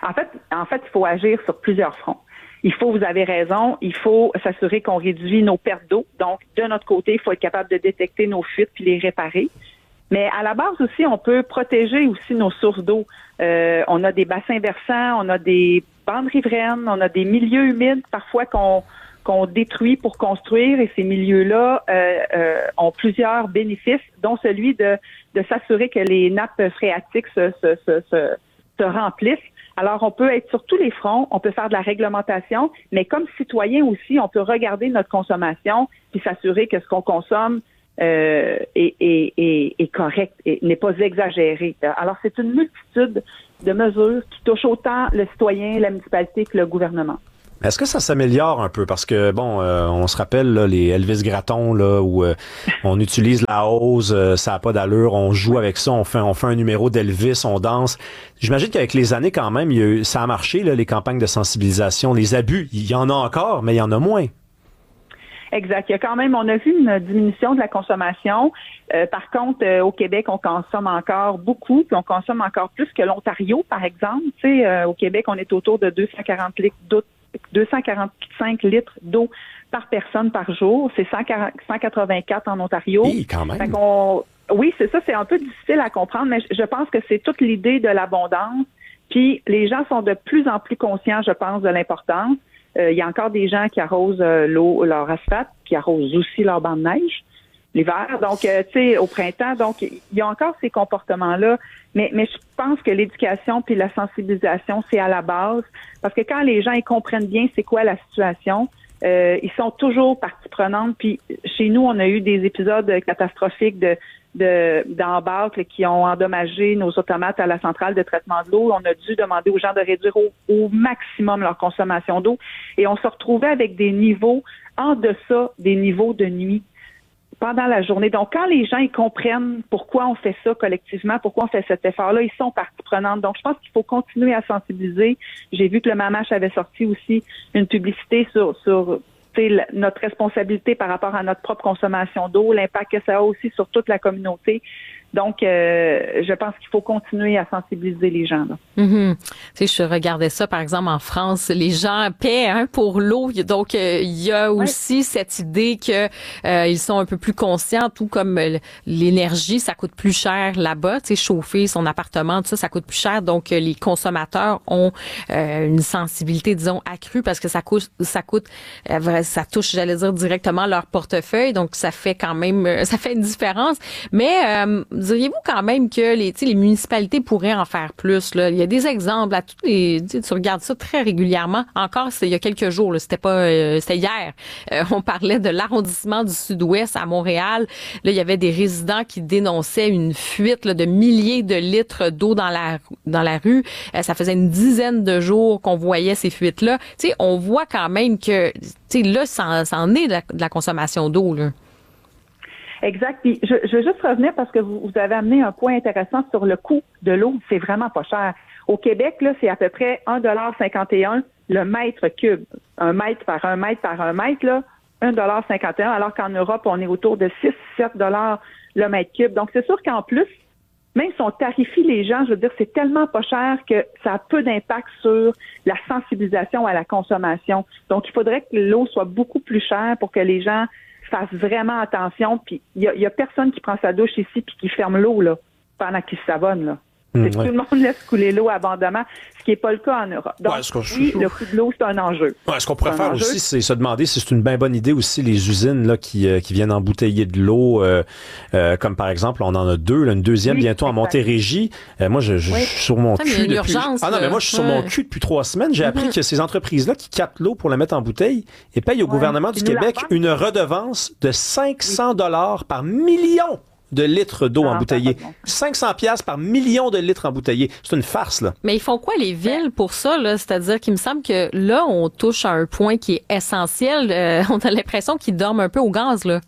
En fait, en fait, il faut agir sur plusieurs fronts. Il faut, vous avez raison, il faut s'assurer qu'on réduit nos pertes d'eau. Donc, de notre côté, il faut être capable de détecter nos fuites puis les réparer. Mais à la base aussi, on peut protéger aussi nos sources d'eau. Euh, on a des bassins versants, on a des bandes riveraines, on a des milieux humides parfois qu'on qu'on détruit pour construire, et ces milieux-là euh, euh, ont plusieurs bénéfices, dont celui de, de s'assurer que les nappes phréatiques se, se, se, se, se remplissent. Alors, on peut être sur tous les fronts, on peut faire de la réglementation, mais comme citoyen aussi, on peut regarder notre consommation puis s'assurer que ce qu'on consomme euh, est, est, est, est correct et n'est pas exagéré. Alors, c'est une multitude de mesures qui touchent autant le citoyen, la municipalité que le gouvernement. Est-ce que ça s'améliore un peu? Parce que, bon, euh, on se rappelle là, les Elvis Gratton, là, où euh, on utilise la hausse, euh, ça n'a pas d'allure, on joue avec ça, on fait, on fait un numéro d'Elvis, on danse. J'imagine qu'avec les années, quand même, il y a eu, ça a marché, là, les campagnes de sensibilisation. Les abus, il y en a encore, mais il y en a moins. Exact. Il y a quand même, on a vu une diminution de la consommation. Euh, par contre, euh, au Québec, on consomme encore beaucoup, puis on consomme encore plus que l'Ontario, par exemple. Tu sais, euh, au Québec, on est autour de deux cent quarante litres d'eau, deux cent quarante-cinq litres d'eau par personne par jour. C'est cent quatre-vingt-quatre en Ontario. Oui, quand même. Fait qu'on, oui, c'est ça, c'est un peu difficile à comprendre, mais je pense que c'est toute l'idée de l'abondance. Puis les gens sont de plus en plus conscients, je pense, de l'importance. Euh, il y a encore des gens qui arrosent euh, l'eau, leur asphalte, qui arrosent aussi leur banc de neige l'hiver. Donc, euh, tu sais, au printemps. Donc, il y a encore ces comportements-là. Mais, mais je pense que l'éducation puis la sensibilisation, c'est à la base. Parce que quand les gens ils comprennent bien c'est quoi la situation, euh, ils sont toujours partie prenante. Puis chez nous, on a eu des épisodes catastrophiques de de d'embarques qui ont endommagé nos automates à la centrale de traitement de l'eau. On a dû demander aux gens de réduire au, au maximum leur consommation d'eau. Et on se retrouvait avec des niveaux en deçà des niveaux de nuit pendant la journée. Donc, quand les gens ils comprennent pourquoi on fait ça collectivement, pourquoi on fait cet effort-là, ils sont partie prenante. Donc, je pense qu'il faut continuer à sensibiliser. J'ai vu que le MAMACH avait sorti aussi une publicité sur, sur notre responsabilité par rapport à notre propre consommation d'eau, l'impact que ça a aussi sur toute la communauté. Donc, euh, je pense qu'il faut continuer à sensibiliser les gens. Là. Mm-hmm. Tu sais, je regardais ça, par exemple, en France, les gens paient hein, pour l'eau. Donc, euh, il y a aussi ouais. cette idée que euh, ils sont un peu plus conscients, tout comme euh, l'énergie, ça coûte plus cher là-bas. Tu sais, chauffer son appartement, tout ça, ça coûte plus cher. Donc, euh, les consommateurs ont euh, une sensibilité, disons, accrue parce que ça coûte, ça coûte, euh, ça touche, j'allais dire, directement leur portefeuille. Donc, ça fait quand même, euh, ça fait une différence. Mais euh, diriez-vous quand même que les, les municipalités pourraient en faire plus? Là? Il y a des exemples, à tous les, tu regardes ça très régulièrement. Encore, c'est il y a quelques jours, là, c'était pas, euh, c'était hier. Euh, on parlait de l'arrondissement du Sud-Ouest à Montréal. Là, il y avait des résidents qui dénonçaient une fuite là, de milliers de litres d'eau dans la dans la rue. Euh, ça faisait une dizaine de jours qu'on voyait ces fuites-là. Tu sais, on voit quand même que, tu sais, là, ça, ça en est de la, de la consommation d'eau, là. Exact. Puis je, je veux juste revenir parce que vous, vous avez amené un point intéressant sur le coût de l'eau. C'est vraiment pas cher. Au Québec, là, c'est à peu près un dollar cinquante et un le mètre cube. Un mètre par un mètre par un mètre, là, un dollar cinquante et un, alors qu'en Europe, on est autour de six sept dollars le mètre cube. Donc, c'est sûr qu'en plus, même si on tarifie les gens, je veux dire, c'est tellement pas cher que ça a peu d'impact sur la sensibilisation à la consommation. Donc, il faudrait que l'eau soit beaucoup plus chère pour que les gens fasse vraiment attention, puis il y a, y a personne qui prend sa douche ici puis qui ferme l'eau là pendant qu'il se savonne là. Mmh, ouais. Tout le monde laisse couler l'eau abondamment, ce qui n'est pas le cas en Europe. Donc, ouais, oui, le coût de l'eau, c'est un enjeu. Ouais, ce qu'on pourrait c'est faire aussi, c'est se demander si c'est une bien bonne idée aussi, les usines là qui, euh, qui viennent embouteiller de l'eau, euh, euh, comme par exemple, on en a deux, là, une deuxième oui, bientôt exact. En Montérégie. Euh, moi, je, je, oui. je suis sur mon ça, cul depuis... urgence, ah non, mais moi, je suis ouais. sur mon cul depuis trois semaines. J'ai mm-hmm. appris que ces entreprises-là qui captent l'eau pour la mettre en bouteille et payent au ouais. gouvernement du Québec une redevance de cinq cents dollars oui. par million de litres d'eau ah, embouteillée. cinq cents piastres par million de litres embouteillés. C'est une farce, là. Mais ils font quoi, les villes, pour ça, là? C'est-à-dire qu'il me semble que là, on touche à un point qui est essentiel. Euh, on a l'impression qu'ils dorment un peu au gaz, là.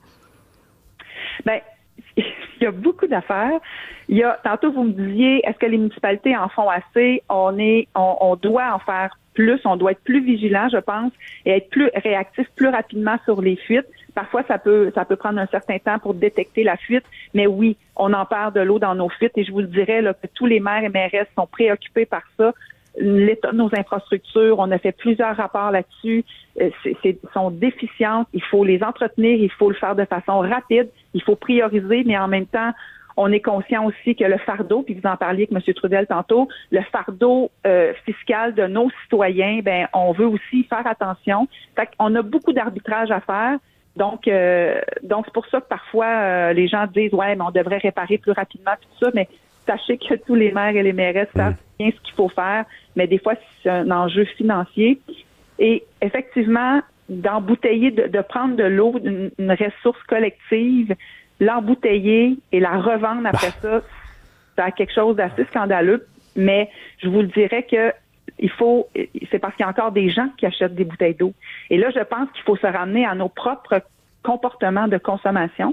Bien, il y a beaucoup d'affaires. Il y a, tantôt, vous me disiez, est-ce que les municipalités en font assez? On est, on, on doit en faire plus. On doit être plus vigilant, je pense, et être plus réactif plus rapidement sur les fuites. Parfois, ça peut, ça peut prendre un certain temps pour détecter la fuite, mais oui, on en perd de l'eau dans nos fuites et je vous le dirais là, que tous les maires et mairesses sont préoccupés par ça. l'état de nos infrastructures. On a fait plusieurs rapports là-dessus. Euh, c'est, c'est, sont déficientes. Il faut les entretenir. Il faut le faire de façon rapide. Il faut prioriser, mais en même temps, on est conscient aussi que le fardeau, puis vous en parliez avec M. Trudel tantôt, le fardeau euh, fiscal de nos citoyens, ben on veut aussi faire attention. Fait qu'on a beaucoup d'arbitrage à faire. Donc, euh, donc c'est pour ça que parfois euh, les gens disent ouais, mais on devrait réparer plus rapidement tout ça. Mais sachez que tous les maires et les mairesses savent bien ce qu'il faut faire. Mais des fois, c'est un enjeu financier. Et effectivement, d'embouteiller, de, de prendre de l'eau, une, une ressource collective, l'embouteiller et la revendre après bah. ça, c'est quelque chose d'assez scandaleux. Mais je vous le dirais que il faut, c'est parce qu'il y a encore des gens qui achètent des bouteilles d'eau. Et là, je pense qu'il faut se ramener à nos propres comportements de consommation.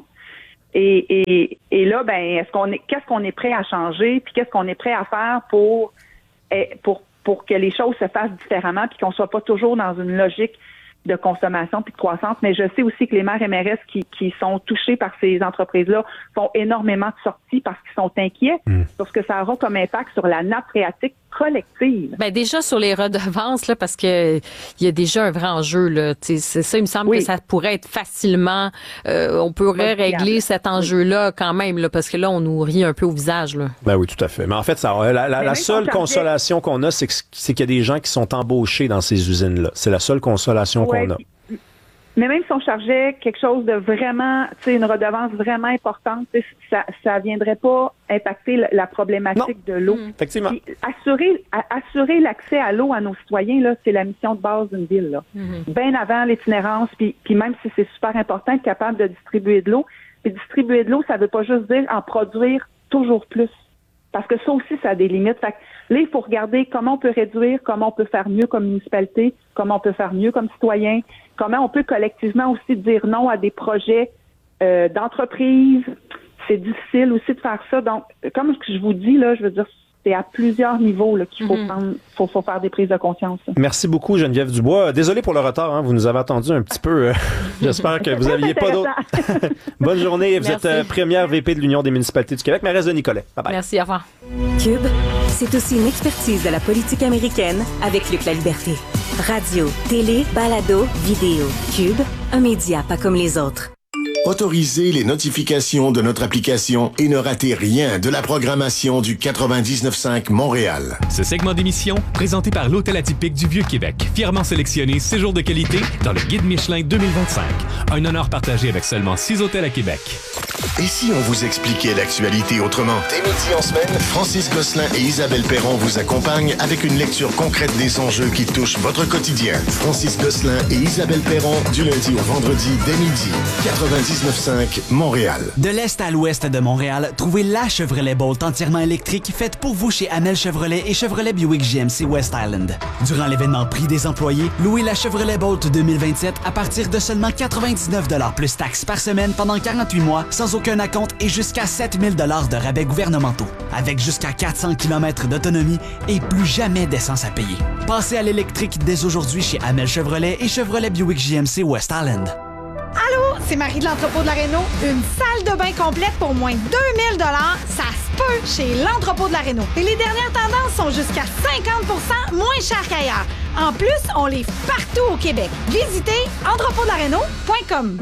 Et, et, et là, ben, est-ce qu'on est, qu'est-ce qu'on est prêt à changer, puis qu'est-ce qu'on est prêt à faire pour, pour, pour que les choses se fassent différemment, puis qu'on soit pas toujours dans une logique de consommation puis de croissance. Mais je sais aussi que les maires et mairesses qui, qui sont touchés par ces entreprises-là font énormément de sorties parce qu'ils sont inquiets mmh. sur ce que ça aura comme impact sur la nappe phréatique collective. Ben déjà sur les redevances là, parce que il y a déjà un vrai enjeu là. T'sais, c'est ça, il me semble oui. que ça pourrait être facilement, euh, on pourrait oui, régler cet enjeu-là quand même là, parce que là on nous rit un peu au visage là. Ben oui, tout à fait. Mais en fait, ça, la, la, la seule consolation qu'on a, c'est, que, c'est qu'il y a des gens qui sont embauchés dans ces usines-là. C'est la seule consolation ouais, qu'on a. Mais même si on chargeait quelque chose de vraiment, tu sais, une redevance vraiment importante, ça, ça viendrait pas impacter la, la problématique non. de l'eau. Mmh. Effectivement. Puis assurer, à, assurer l'accès à l'eau à nos citoyens, là, c'est la mission de base d'une ville, là. Mmh. Bien avant l'itinérance, puis, puis même si c'est super important, être capable de distribuer de l'eau. Puis distribuer de l'eau, ça veut pas juste dire en produire toujours plus. Parce que ça aussi, ça a des limites. Fait que là, il faut regarder comment on peut réduire, comment on peut faire mieux comme municipalité, comment on peut faire mieux comme citoyen, comment on peut collectivement aussi dire non à des projets euh, d'entreprise. C'est difficile aussi de faire ça. Donc, comme je vous dis, là, je veux dire, c'est à plusieurs niveaux là, qu'il faut, mm-hmm. prendre, faut, faut faire des prises de conscience. Merci beaucoup, Geneviève Dubois. Désolé pour le retard, hein, vous nous avez attendu un petit peu. J'espère que vous n'aviez pas d'autres. Bonne journée. Vous Merci. êtes euh, première V P de l'Union des municipalités du Québec. Mairesse de Nicolet. Bye bye. Merci, au revoir. Cube, c'est aussi une expertise de la politique américaine avec Luc La Liberté. Radio, télé, balado, vidéo. Cube, un média pas comme les autres. Autorisez les notifications de notre application et ne ratez rien de la programmation du quatre-vingt-dix-neuf cinq Montréal. Ce segment d'émission, présenté par l'Hôtel Atypique du Vieux-Québec, fièrement sélectionné séjour de qualité dans le Guide Michelin deux mille vingt-cinq. Un honneur partagé avec seulement six hôtels à Québec. Et si on vous expliquait l'actualité autrement? Dès midi en semaine, Francis Gosselin et Isabelle Perron vous accompagnent avec une lecture concrète des enjeux qui touchent votre quotidien. Francis Gosselin et Isabelle Perron, du lundi au vendredi dès midi. quatre-vingt-dix-neuf cinq Montréal. De l'est à l'ouest de Montréal, trouvez la Chevrolet Bolt entièrement électrique faite pour vous chez Amel Chevrolet et Chevrolet Buick G M C West Island. Durant l'événement Prix des employés, louez la Chevrolet Bolt deux mille vingt-sept à partir de seulement quatre-vingt-dix-neuf dollars plus taxes par semaine pendant quarante-huit mois, sans aucun acompte et jusqu'à sept mille dollars de rabais gouvernementaux. Avec jusqu'à quatre cents kilomètres d'autonomie et plus jamais d'essence à payer. Passez à l'électrique dès aujourd'hui chez Amel Chevrolet et Chevrolet Buick G M C West Island. Allô, c'est Marie de l'Entrepôt de la Réno. Une salle de bain complète pour moins de deux mille dollars, ça se peut chez l'Entrepôt de la Réno. Et les dernières tendances sont jusqu'à cinquante pour cent moins chères qu'ailleurs. En plus, on livre partout au Québec. Visitez entrepôt de la réno point com.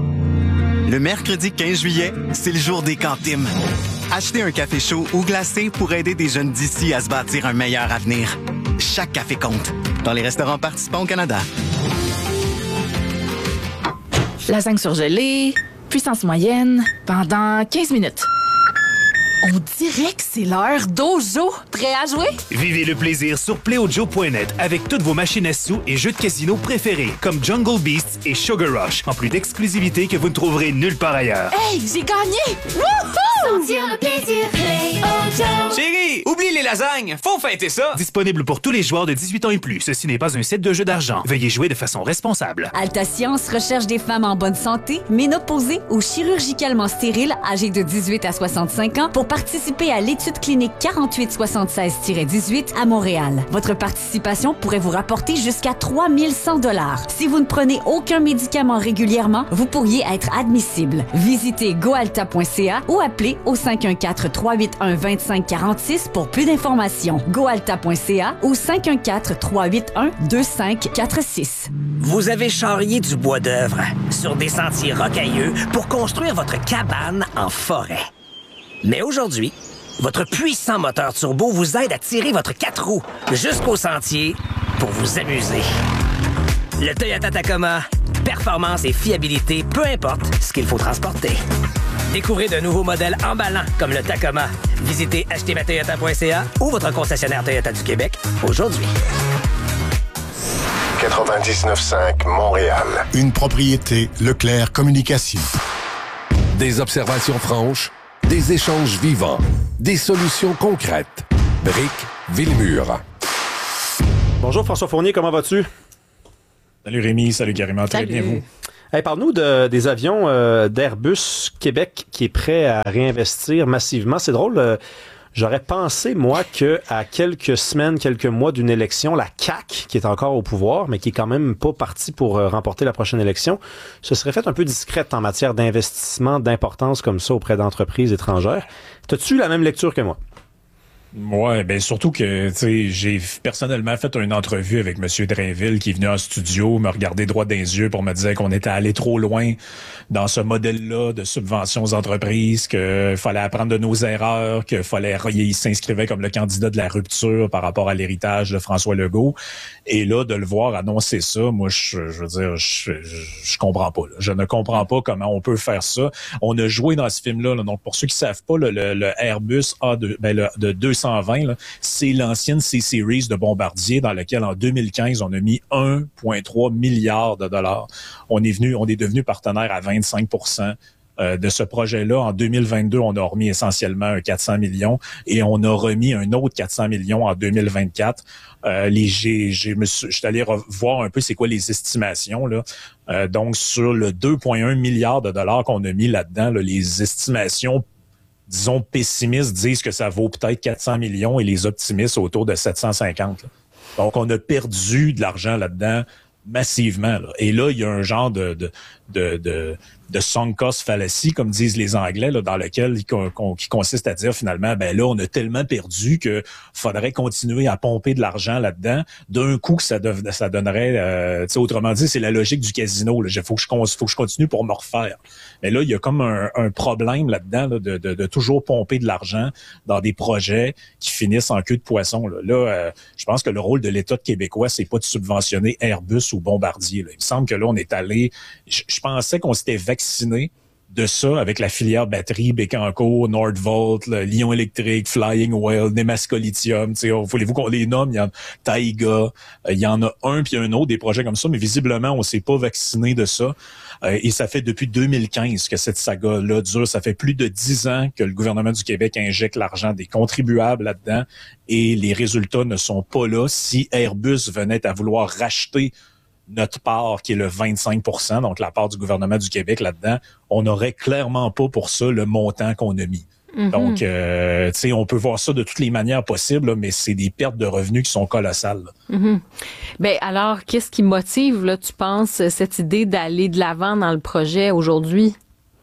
Le mercredi quinze juillet, c'est le jour des cantines. Achetez un café chaud ou glacé pour aider des jeunes d'ici à se bâtir un meilleur avenir. Chaque café compte. Dans les restaurants participants au Canada. Lasagne surgelée, puissance moyenne, pendant quinze minutes. On dirait que c'est l'heure d'Ojo. Prêt à jouer? Vivez le plaisir sur play au joe point net avec toutes vos machines à sous et jeux de casino préférés comme Jungle Beasts et Sugar Rush, en plus d'exclusivité que vous ne trouverez nulle part ailleurs. Hey, j'ai gagné! Wouhou! Sentir le plaisir, play au Joe. Chérie, oublie les lasagnes, faut fêter ça! Disponible pour tous les joueurs de dix-huit ans et plus. Ceci n'est pas un set de jeu d'argent. Veuillez jouer de façon responsable. Alta Science recherche des femmes en bonne santé, ménopausées ou chirurgicalement stériles, âgées de dix-huit à soixante-cinq ans, pour participer à l'étude clinique quarante-huit soixante-seize dix-huit à Montréal. Votre participation pourrait vous rapporter jusqu'à trois mille cent dollars. Si vous ne prenez aucun médicament régulièrement, vous pourriez être admissible. Visitez goalta point c a ou appelez au cinq un quatre, trois huit un, deux cinq quatre six pour plus d'informations. d'informations. goalta point c a ou cinq un quatre, trois huit un, deux cinq quatre six. Vous avez charrié du bois d'œuvre sur des sentiers rocailleux pour construire votre cabane en forêt. Mais aujourd'hui, votre puissant moteur turbo vous aide à tirer votre quatre roues jusqu'au sentier pour vous amuser. Le Toyota Tacoma, performance et fiabilité, peu importe ce qu'il faut transporter. Découvrez de nouveaux modèles emballants comme le Tacoma. Visitez acheter ma toyota point c a ou votre concessionnaire Toyota du Québec aujourd'hui. quatre-vingt-dix-neuf cinq Montréal. Une propriété Leclerc Communication. Des observations franches, des échanges vivants, des solutions concrètes. Brick Villemur. Bonjour François Fournier, comment vas-tu? Salut Rémi, salut Karima, très bien vous. Hey, parle-nous de, des avions euh, d'Airbus Québec qui est prêt à réinvestir massivement. C'est drôle, euh, j'aurais pensé, moi, qu'à quelques semaines, quelques mois d'une élection, la C A Q, qui est encore au pouvoir, mais qui est quand même pas partie pour euh, remporter la prochaine élection, se serait fait un peu discrète en matière d'investissement d'importance comme ça auprès d'entreprises étrangères. T'as-tu eu la même lecture que moi? Ouais, ben surtout que tu sais, j'ai personnellement fait une entrevue avec Monsieur Drainville qui est venu en studio me regarder droit dans les yeux pour me dire qu'on était allé trop loin dans ce modèle-là de subvention aux entreprises, qu'il fallait apprendre de nos erreurs, qu'il fallait il s'inscrivait comme le candidat de la rupture par rapport à l'héritage de François Legault. Et là, de le voir annoncer ça, moi, je, je veux dire, je, je, je comprends pas. Là. Je ne comprends pas comment on peut faire ça. On a joué dans ce film-là. Là, donc, pour ceux qui savent pas, le, le, le Airbus A deux, ben, le, de deux cent vingt, là, c'est l'ancienne C-Series de Bombardier dans lequel, en deux mille quinze, on a mis un virgule trois milliard de dollars. On est venu, on est devenu partenaire à vingt-cinq pour cent euh, de ce projet-là. En deux mille vingt-deux, on a remis essentiellement un quatre cents millions et on a remis un autre quatre cents millions en deux mille vingt-quatre. Euh, les, j'ai, j'ai, je suis allé voir un peu c'est quoi les estimations, là. Euh, donc, sur le deux virgule un milliard de dollars qu'on a mis là-dedans, là, les estimations disons, pessimistes disent que ça vaut peut-être quatre cents millions et les optimistes autour de sept cent cinquante. Là. Donc, on a perdu de l'argent là-dedans massivement. Là. Et là, il y a un genre de, de, de, de, de sunk cost fallacy, comme disent les Anglais, là, dans lequel il, qui consiste à dire finalement, ben là, on a tellement perdu que faudrait continuer à pomper de l'argent là-dedans. D'un coup, que ça, dev, ça donnerait, euh, tu sais, autrement dit, c'est la logique du casino. Il faut que je faut que je continue pour me refaire. Mais là, il y a comme un, un problème là-dedans là, de, de, de toujours pomper de l'argent dans des projets qui finissent en queue de poisson. Là, là euh, je pense que le rôle de l'État de québécois, c'est pas de subventionner Airbus ou Bombardier. Là. Il me semble que là, on est allé... Je, je pensais qu'on s'était vacciné de ça avec la filière batterie, Bécancour, Nordvolt, le Lion électrique, Flying Whale, Nemasco Lithium, tu sais, voulez-vous qu'on les nomme? Il y en a Taiga, il y en a un puis un autre, des projets comme ça, mais visiblement, on s'est pas vacciné de ça. Euh, et ça fait depuis deux mille quinze que cette saga-là dure. Ça fait plus de dix ans que le gouvernement du Québec injecte l'argent des contribuables là-dedans et les résultats ne sont pas là. Si Airbus venait à vouloir racheter notre part, qui est le vingt-cinq pour cent, donc la part du gouvernement du Québec là-dedans, on n'aurait clairement pas pour ça le montant qu'on a mis. Mm-hmm. Donc, euh, tu sais, on peut voir ça de toutes les manières possibles, là, mais c'est des pertes de revenus qui sont colossales. Mm-hmm. Ben alors, qu'est-ce qui motive, là, tu penses, cette idée d'aller de l'avant dans le projet aujourd'hui?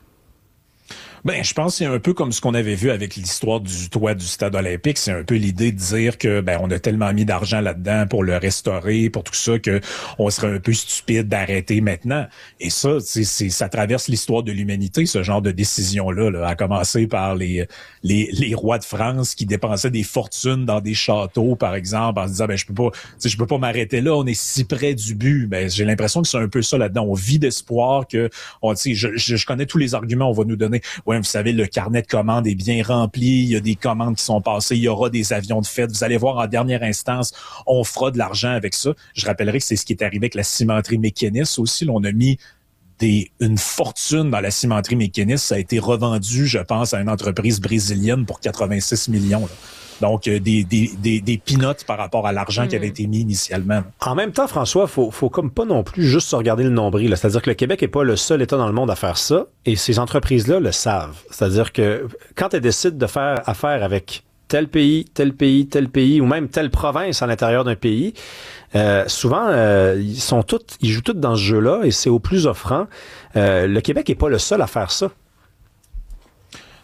Ben, je pense que c'est un peu comme ce qu'on avait vu avec l'histoire du toit du stade olympique. C'est un peu l'idée de dire que, ben, on a tellement mis d'argent là-dedans pour le restaurer, pour tout ça, que on serait un peu stupide d'arrêter maintenant. Et ça, c'est, c'est, ça traverse l'histoire de l'humanité, ce genre de décision-là, là, à commencer par les, les, les rois de France qui dépensaient des fortunes dans des châteaux, par exemple, en se disant, ben, je peux pas, tu sais, je peux pas m'arrêter là, on est si près du but. Ben, j'ai l'impression que c'est un peu ça là-dedans. On vit d'espoir que, on, tu sais, je, je, je connais tous les arguments, on va nous donner. Ouais, vous savez, le carnet de commandes est bien rempli, il y a des commandes qui sont passées, il y aura des avions de fête. Vous allez voir, en dernière instance, on fera de l'argent avec ça. Je rappellerai que c'est ce qui est arrivé avec la cimenterie Mécanis aussi. Là, on a mis des, une fortune dans la cimenterie Mécanis. Ça a été revendu, je pense, à une entreprise brésilienne pour quatre-vingt-six millions. Là. Donc, euh, des, des, des, des peanuts par rapport à l'argent mmh. qui avait été mis initialement. En même temps, François, faut, faut comme pas non plus juste se regarder le nombril. Là. C'est-à-dire que le Québec est pas le seul État dans le monde à faire ça. Et ces entreprises-là le savent. C'est-à-dire que quand elles décident de faire affaire avec tel pays, tel pays, tel pays, ou même telle province à l'intérieur d'un pays, euh, souvent, euh, ils sont tous, ils jouent tous dans ce jeu-là et c'est au plus offrant. Euh, le Québec est pas le seul à faire ça.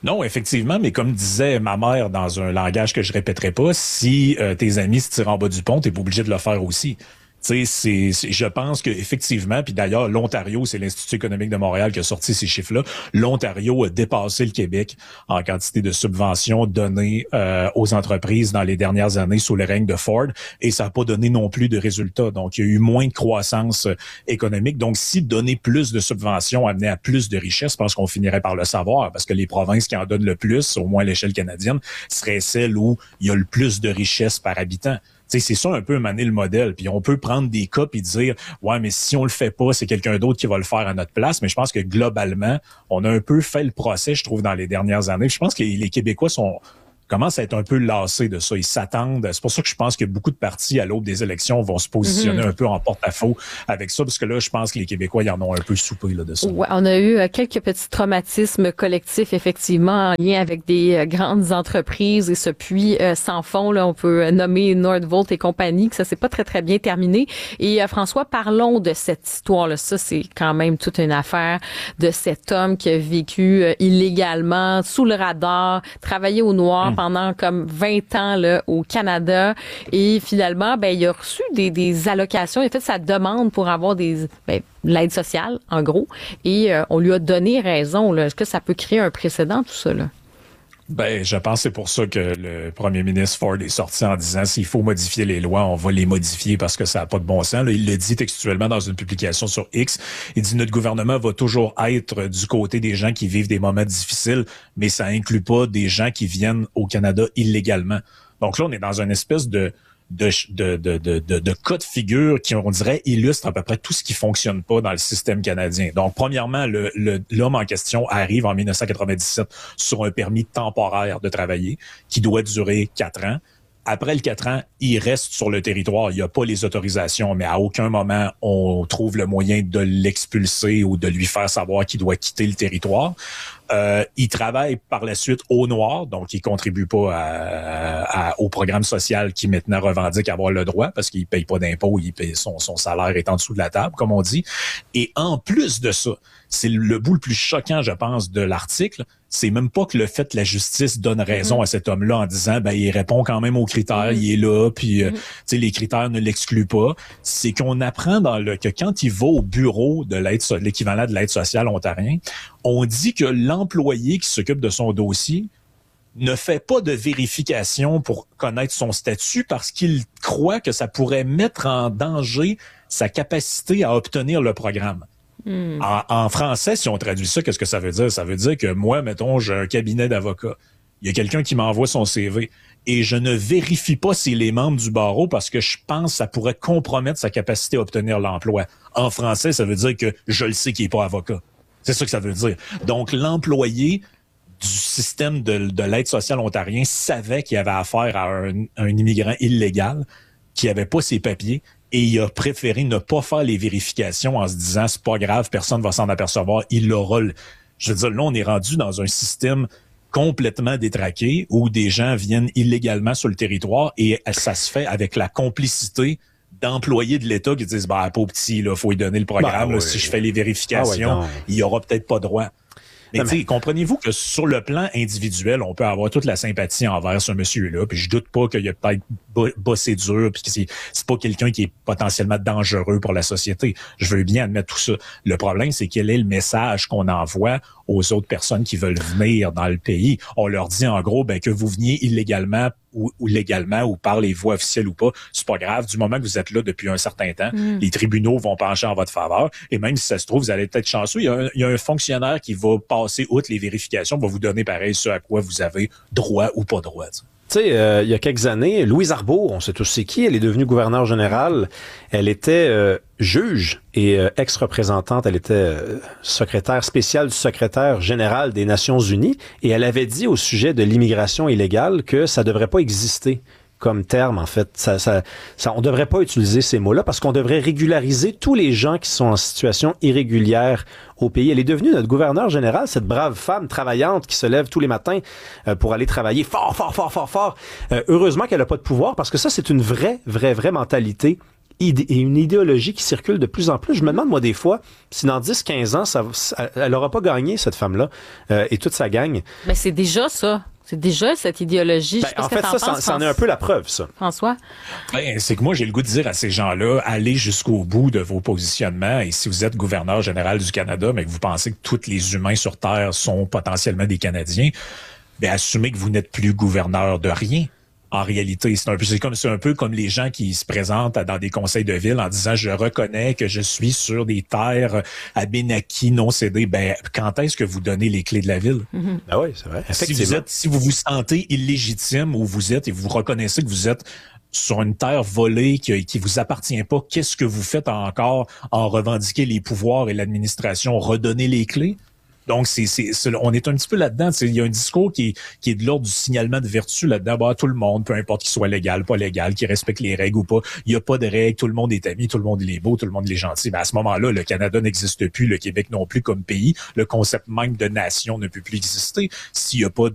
Non, effectivement, mais comme disait ma mère dans un langage que je répéterai pas, si euh, tes amis se tirent en bas du pont, t'es pas obligé de le faire aussi. Tu sais, c'est, c'est, je pense que effectivement, puis d'ailleurs, l'Ontario, c'est l'Institut économique de Montréal qui a sorti ces chiffres-là. L'Ontario a dépassé le Québec en quantité de subventions données euh, aux entreprises dans les dernières années sous le règne de Ford, et ça n'a pas donné non plus de résultats. Donc, il y a eu moins de croissance euh, économique. Donc, si donner plus de subventions amenait à plus de richesses, je pense qu'on finirait par le savoir, parce que les provinces qui en donnent le plus, au moins à l'échelle canadienne, seraient celles où il y a le plus de richesses par habitant. T'sais, c'est ça un peu maner le modèle. Puis on peut prendre des cas et dire « Ouais, mais si on le fait pas, c'est quelqu'un d'autre qui va le faire à notre place. » Mais je pense que globalement, on a un peu fait le procès, je trouve, dans les dernières années. Puis je pense que les Québécois sont commencent à être un peu lassés de ça. Ils s'attendent. C'est pour ça que je pense que beaucoup de partis à l'aube des élections vont se positionner mm-hmm. un peu en porte-à-faux avec ça, parce que là, je pense que les Québécois, ils en ont un peu soupé là, de ça. Ouais, on a eu euh, quelques petits traumatismes collectifs, effectivement, en lien avec des euh, grandes entreprises et ce puits euh, sans fond. Là, on peut nommer Nordvolt et compagnie, que ça s'est pas très, très bien terminé. Et euh, François, parlons de cette histoire-là. Ça, c'est quand même toute une affaire de cet homme qui a vécu euh, illégalement, sous le radar, travaillé au noir, mm. pendant comme vingt ans là, au Canada, et finalement, ben il a reçu des, des allocations, il a fait sa demande pour avoir des ben, l'aide sociale, en gros, et euh, on lui a donné raison. Là. Est-ce que ça peut créer un précédent, tout ça, là? Ben, je pense que c'est pour ça que le premier ministre Ford est sorti en disant s'il faut modifier les lois, on va les modifier parce que ça n'a pas de bon sens. Là, il le dit textuellement dans une publication sur X. Il dit notre gouvernement va toujours être du côté des gens qui vivent des moments difficiles, mais ça inclut pas des gens qui viennent au Canada illégalement. Donc là, on est dans une espèce de de de de de, de, de cas de figure qui, on dirait, illustre à peu près tout ce qui fonctionne pas dans le système canadien. Donc, premièrement, le, le l'homme en question arrive en dix-neuf cent quatre-vingt-dix-sept sur un permis temporaire de travailler qui doit durer quatre ans. Après le quatre ans, il reste sur le territoire. Il n'y a pas les autorisations, mais à aucun moment on trouve le moyen de l'expulser ou de lui faire savoir qu'il doit quitter le territoire. Euh, il travaille par la suite au noir, donc il contribue pas à, à, au programme social qui maintenant revendique avoir le droit parce qu'il paye pas d'impôts, il paye son, son salaire est en dessous de la table, comme on dit. Et en plus de ça, c'est le bout le plus choquant, je pense, de l'article. C'est même pas que le fait que la justice donne raison mm-hmm. à cet homme-là en disant ben il répond quand même aux critères, mm-hmm. il est là, puis mm-hmm. euh, tu sais les critères ne l'excluent pas. C'est qu'on apprend dans le que quand il va au bureau de l'aide, l'équivalent de l'aide sociale ontarien, on dit que l'employé qui s'occupe de son dossier ne fait pas de vérification pour connaître son statut parce qu'il croit que ça pourrait mettre en danger sa capacité à obtenir le programme. Mm. En, en français, si on traduit ça, qu'est-ce que ça veut dire? Ça veut dire que moi, mettons, j'ai un cabinet d'avocats. Il y a quelqu'un qui m'envoie son C V et je ne vérifie pas s'il est membre du barreau parce que je pense que ça pourrait compromettre sa capacité à obtenir l'emploi. En français, ça veut dire que je le sais qu'il n'est pas avocat. C'est ça que ça veut dire. Donc, l'employé du système de, de l'aide sociale ontarien savait qu'il avait affaire à un, un immigrant illégal qui avait pas ses papiers et il a préféré ne pas faire les vérifications en se disant c'est pas grave, personne va s'en apercevoir, il aura le... Je veux dire, là, on est rendu dans un système complètement détraqué où des gens viennent illégalement sur le territoire et ça se fait avec la complicité d'employés de l'État qui disent bah pauvre petit, là, faut lui donner le programme. Ben, là, oui. Si je fais les vérifications, ah, ouais, il y aura peut-être pas droit. Mais, mais... comprenez-vous que sur le plan individuel, on peut avoir toute la sympathie envers ce monsieur-là, puis je doute pas qu'il a peut-être bossé dur, puis que c'est, c'est pas quelqu'un qui est potentiellement dangereux pour la société. Je veux bien admettre tout ça. Le problème, c'est quel est le message qu'on envoie aux autres personnes qui veulent venir dans le pays. On leur dit en gros ben que vous veniez illégalement ou, ou légalement ou par les voies officielles ou pas, c'est pas grave. Du moment que vous êtes là depuis un certain temps, mm. les tribunaux vont pencher en votre faveur. Et même si ça se trouve, vous allez peut-être chanceux. Il y a un, il y a un fonctionnaire qui va passer outre les vérifications, va vous donner pareil ce à quoi vous avez droit ou pas droit. T'sais. Tu sais, euh, il y a quelques années, Louise Arbour, on sait tous c'est qui, elle est devenue gouverneure générale. Elle était euh, juge et euh, ex-représentante, elle était euh, secrétaire spéciale du secrétaire général des Nations Unies. Et elle avait dit au sujet de l'immigration illégale que ça devrait pas exister comme terme, en fait. Ça, ça, ça, on devrait pas utiliser ces mots-là parce qu'on devrait régulariser tous les gens qui sont en situation irrégulière au pays. Elle est devenue notre gouverneure générale, cette brave femme travaillante qui se lève tous les matins euh, pour aller travailler fort, fort, fort, fort, fort. Euh, heureusement qu'elle a pas de pouvoir parce que ça, c'est une vraie, vraie, vraie mentalité idé- et une idéologie qui circule de plus en plus. Je me demande, moi, des fois, si dans dix quinze ans, ça, ça, elle n'aura pas gagné, cette femme-là, euh, et toute sa gang. Mais c'est déjà ça. C'est déjà cette idéologie. Ben, Je sais pas en ce que fait, t'en ça, penses, ça en est un peu la preuve, ça. François? Ben, c'est que moi, j'ai le goût de dire à ces gens-là, allez jusqu'au bout de vos positionnements. Et si vous êtes gouverneur général du Canada, mais que vous pensez que tous les humains sur Terre sont potentiellement des Canadiens, ben, assumez que vous n'êtes plus gouverneur de rien. En réalité, c'est un peu, c'est comme, c'est un peu comme les gens qui se présentent dans des conseils de ville en disant, je reconnais que je suis sur des terres abénaquis non cédées. Ben, quand est-ce que vous donnez les clés de la ville? Mm-hmm. Ah oui, c'est vrai. Si vous êtes, si vous vous sentez illégitime où vous êtes et vous reconnaissez que vous êtes sur une terre volée qui, qui vous appartient pas, qu'est-ce que vous faites encore en revendiquer les pouvoirs et l'administration, redonner les clés? Donc, c'est, c'est, c'est, on est un petit peu là-dedans. Il y a un discours qui est, qui est de l'ordre du signalement de vertu là-dedans. Bah, tout le monde, peu importe qu'il soit légal, pas légal, qu'il respecte les règles ou pas. Il n'y a pas de règles. Tout le monde est ami, tout le monde il est beau, tout le monde il est gentil. Mais à ce moment-là, le Canada n'existe plus, le Québec non plus comme pays. Le concept même de nation ne peut plus exister s'il n'y a pas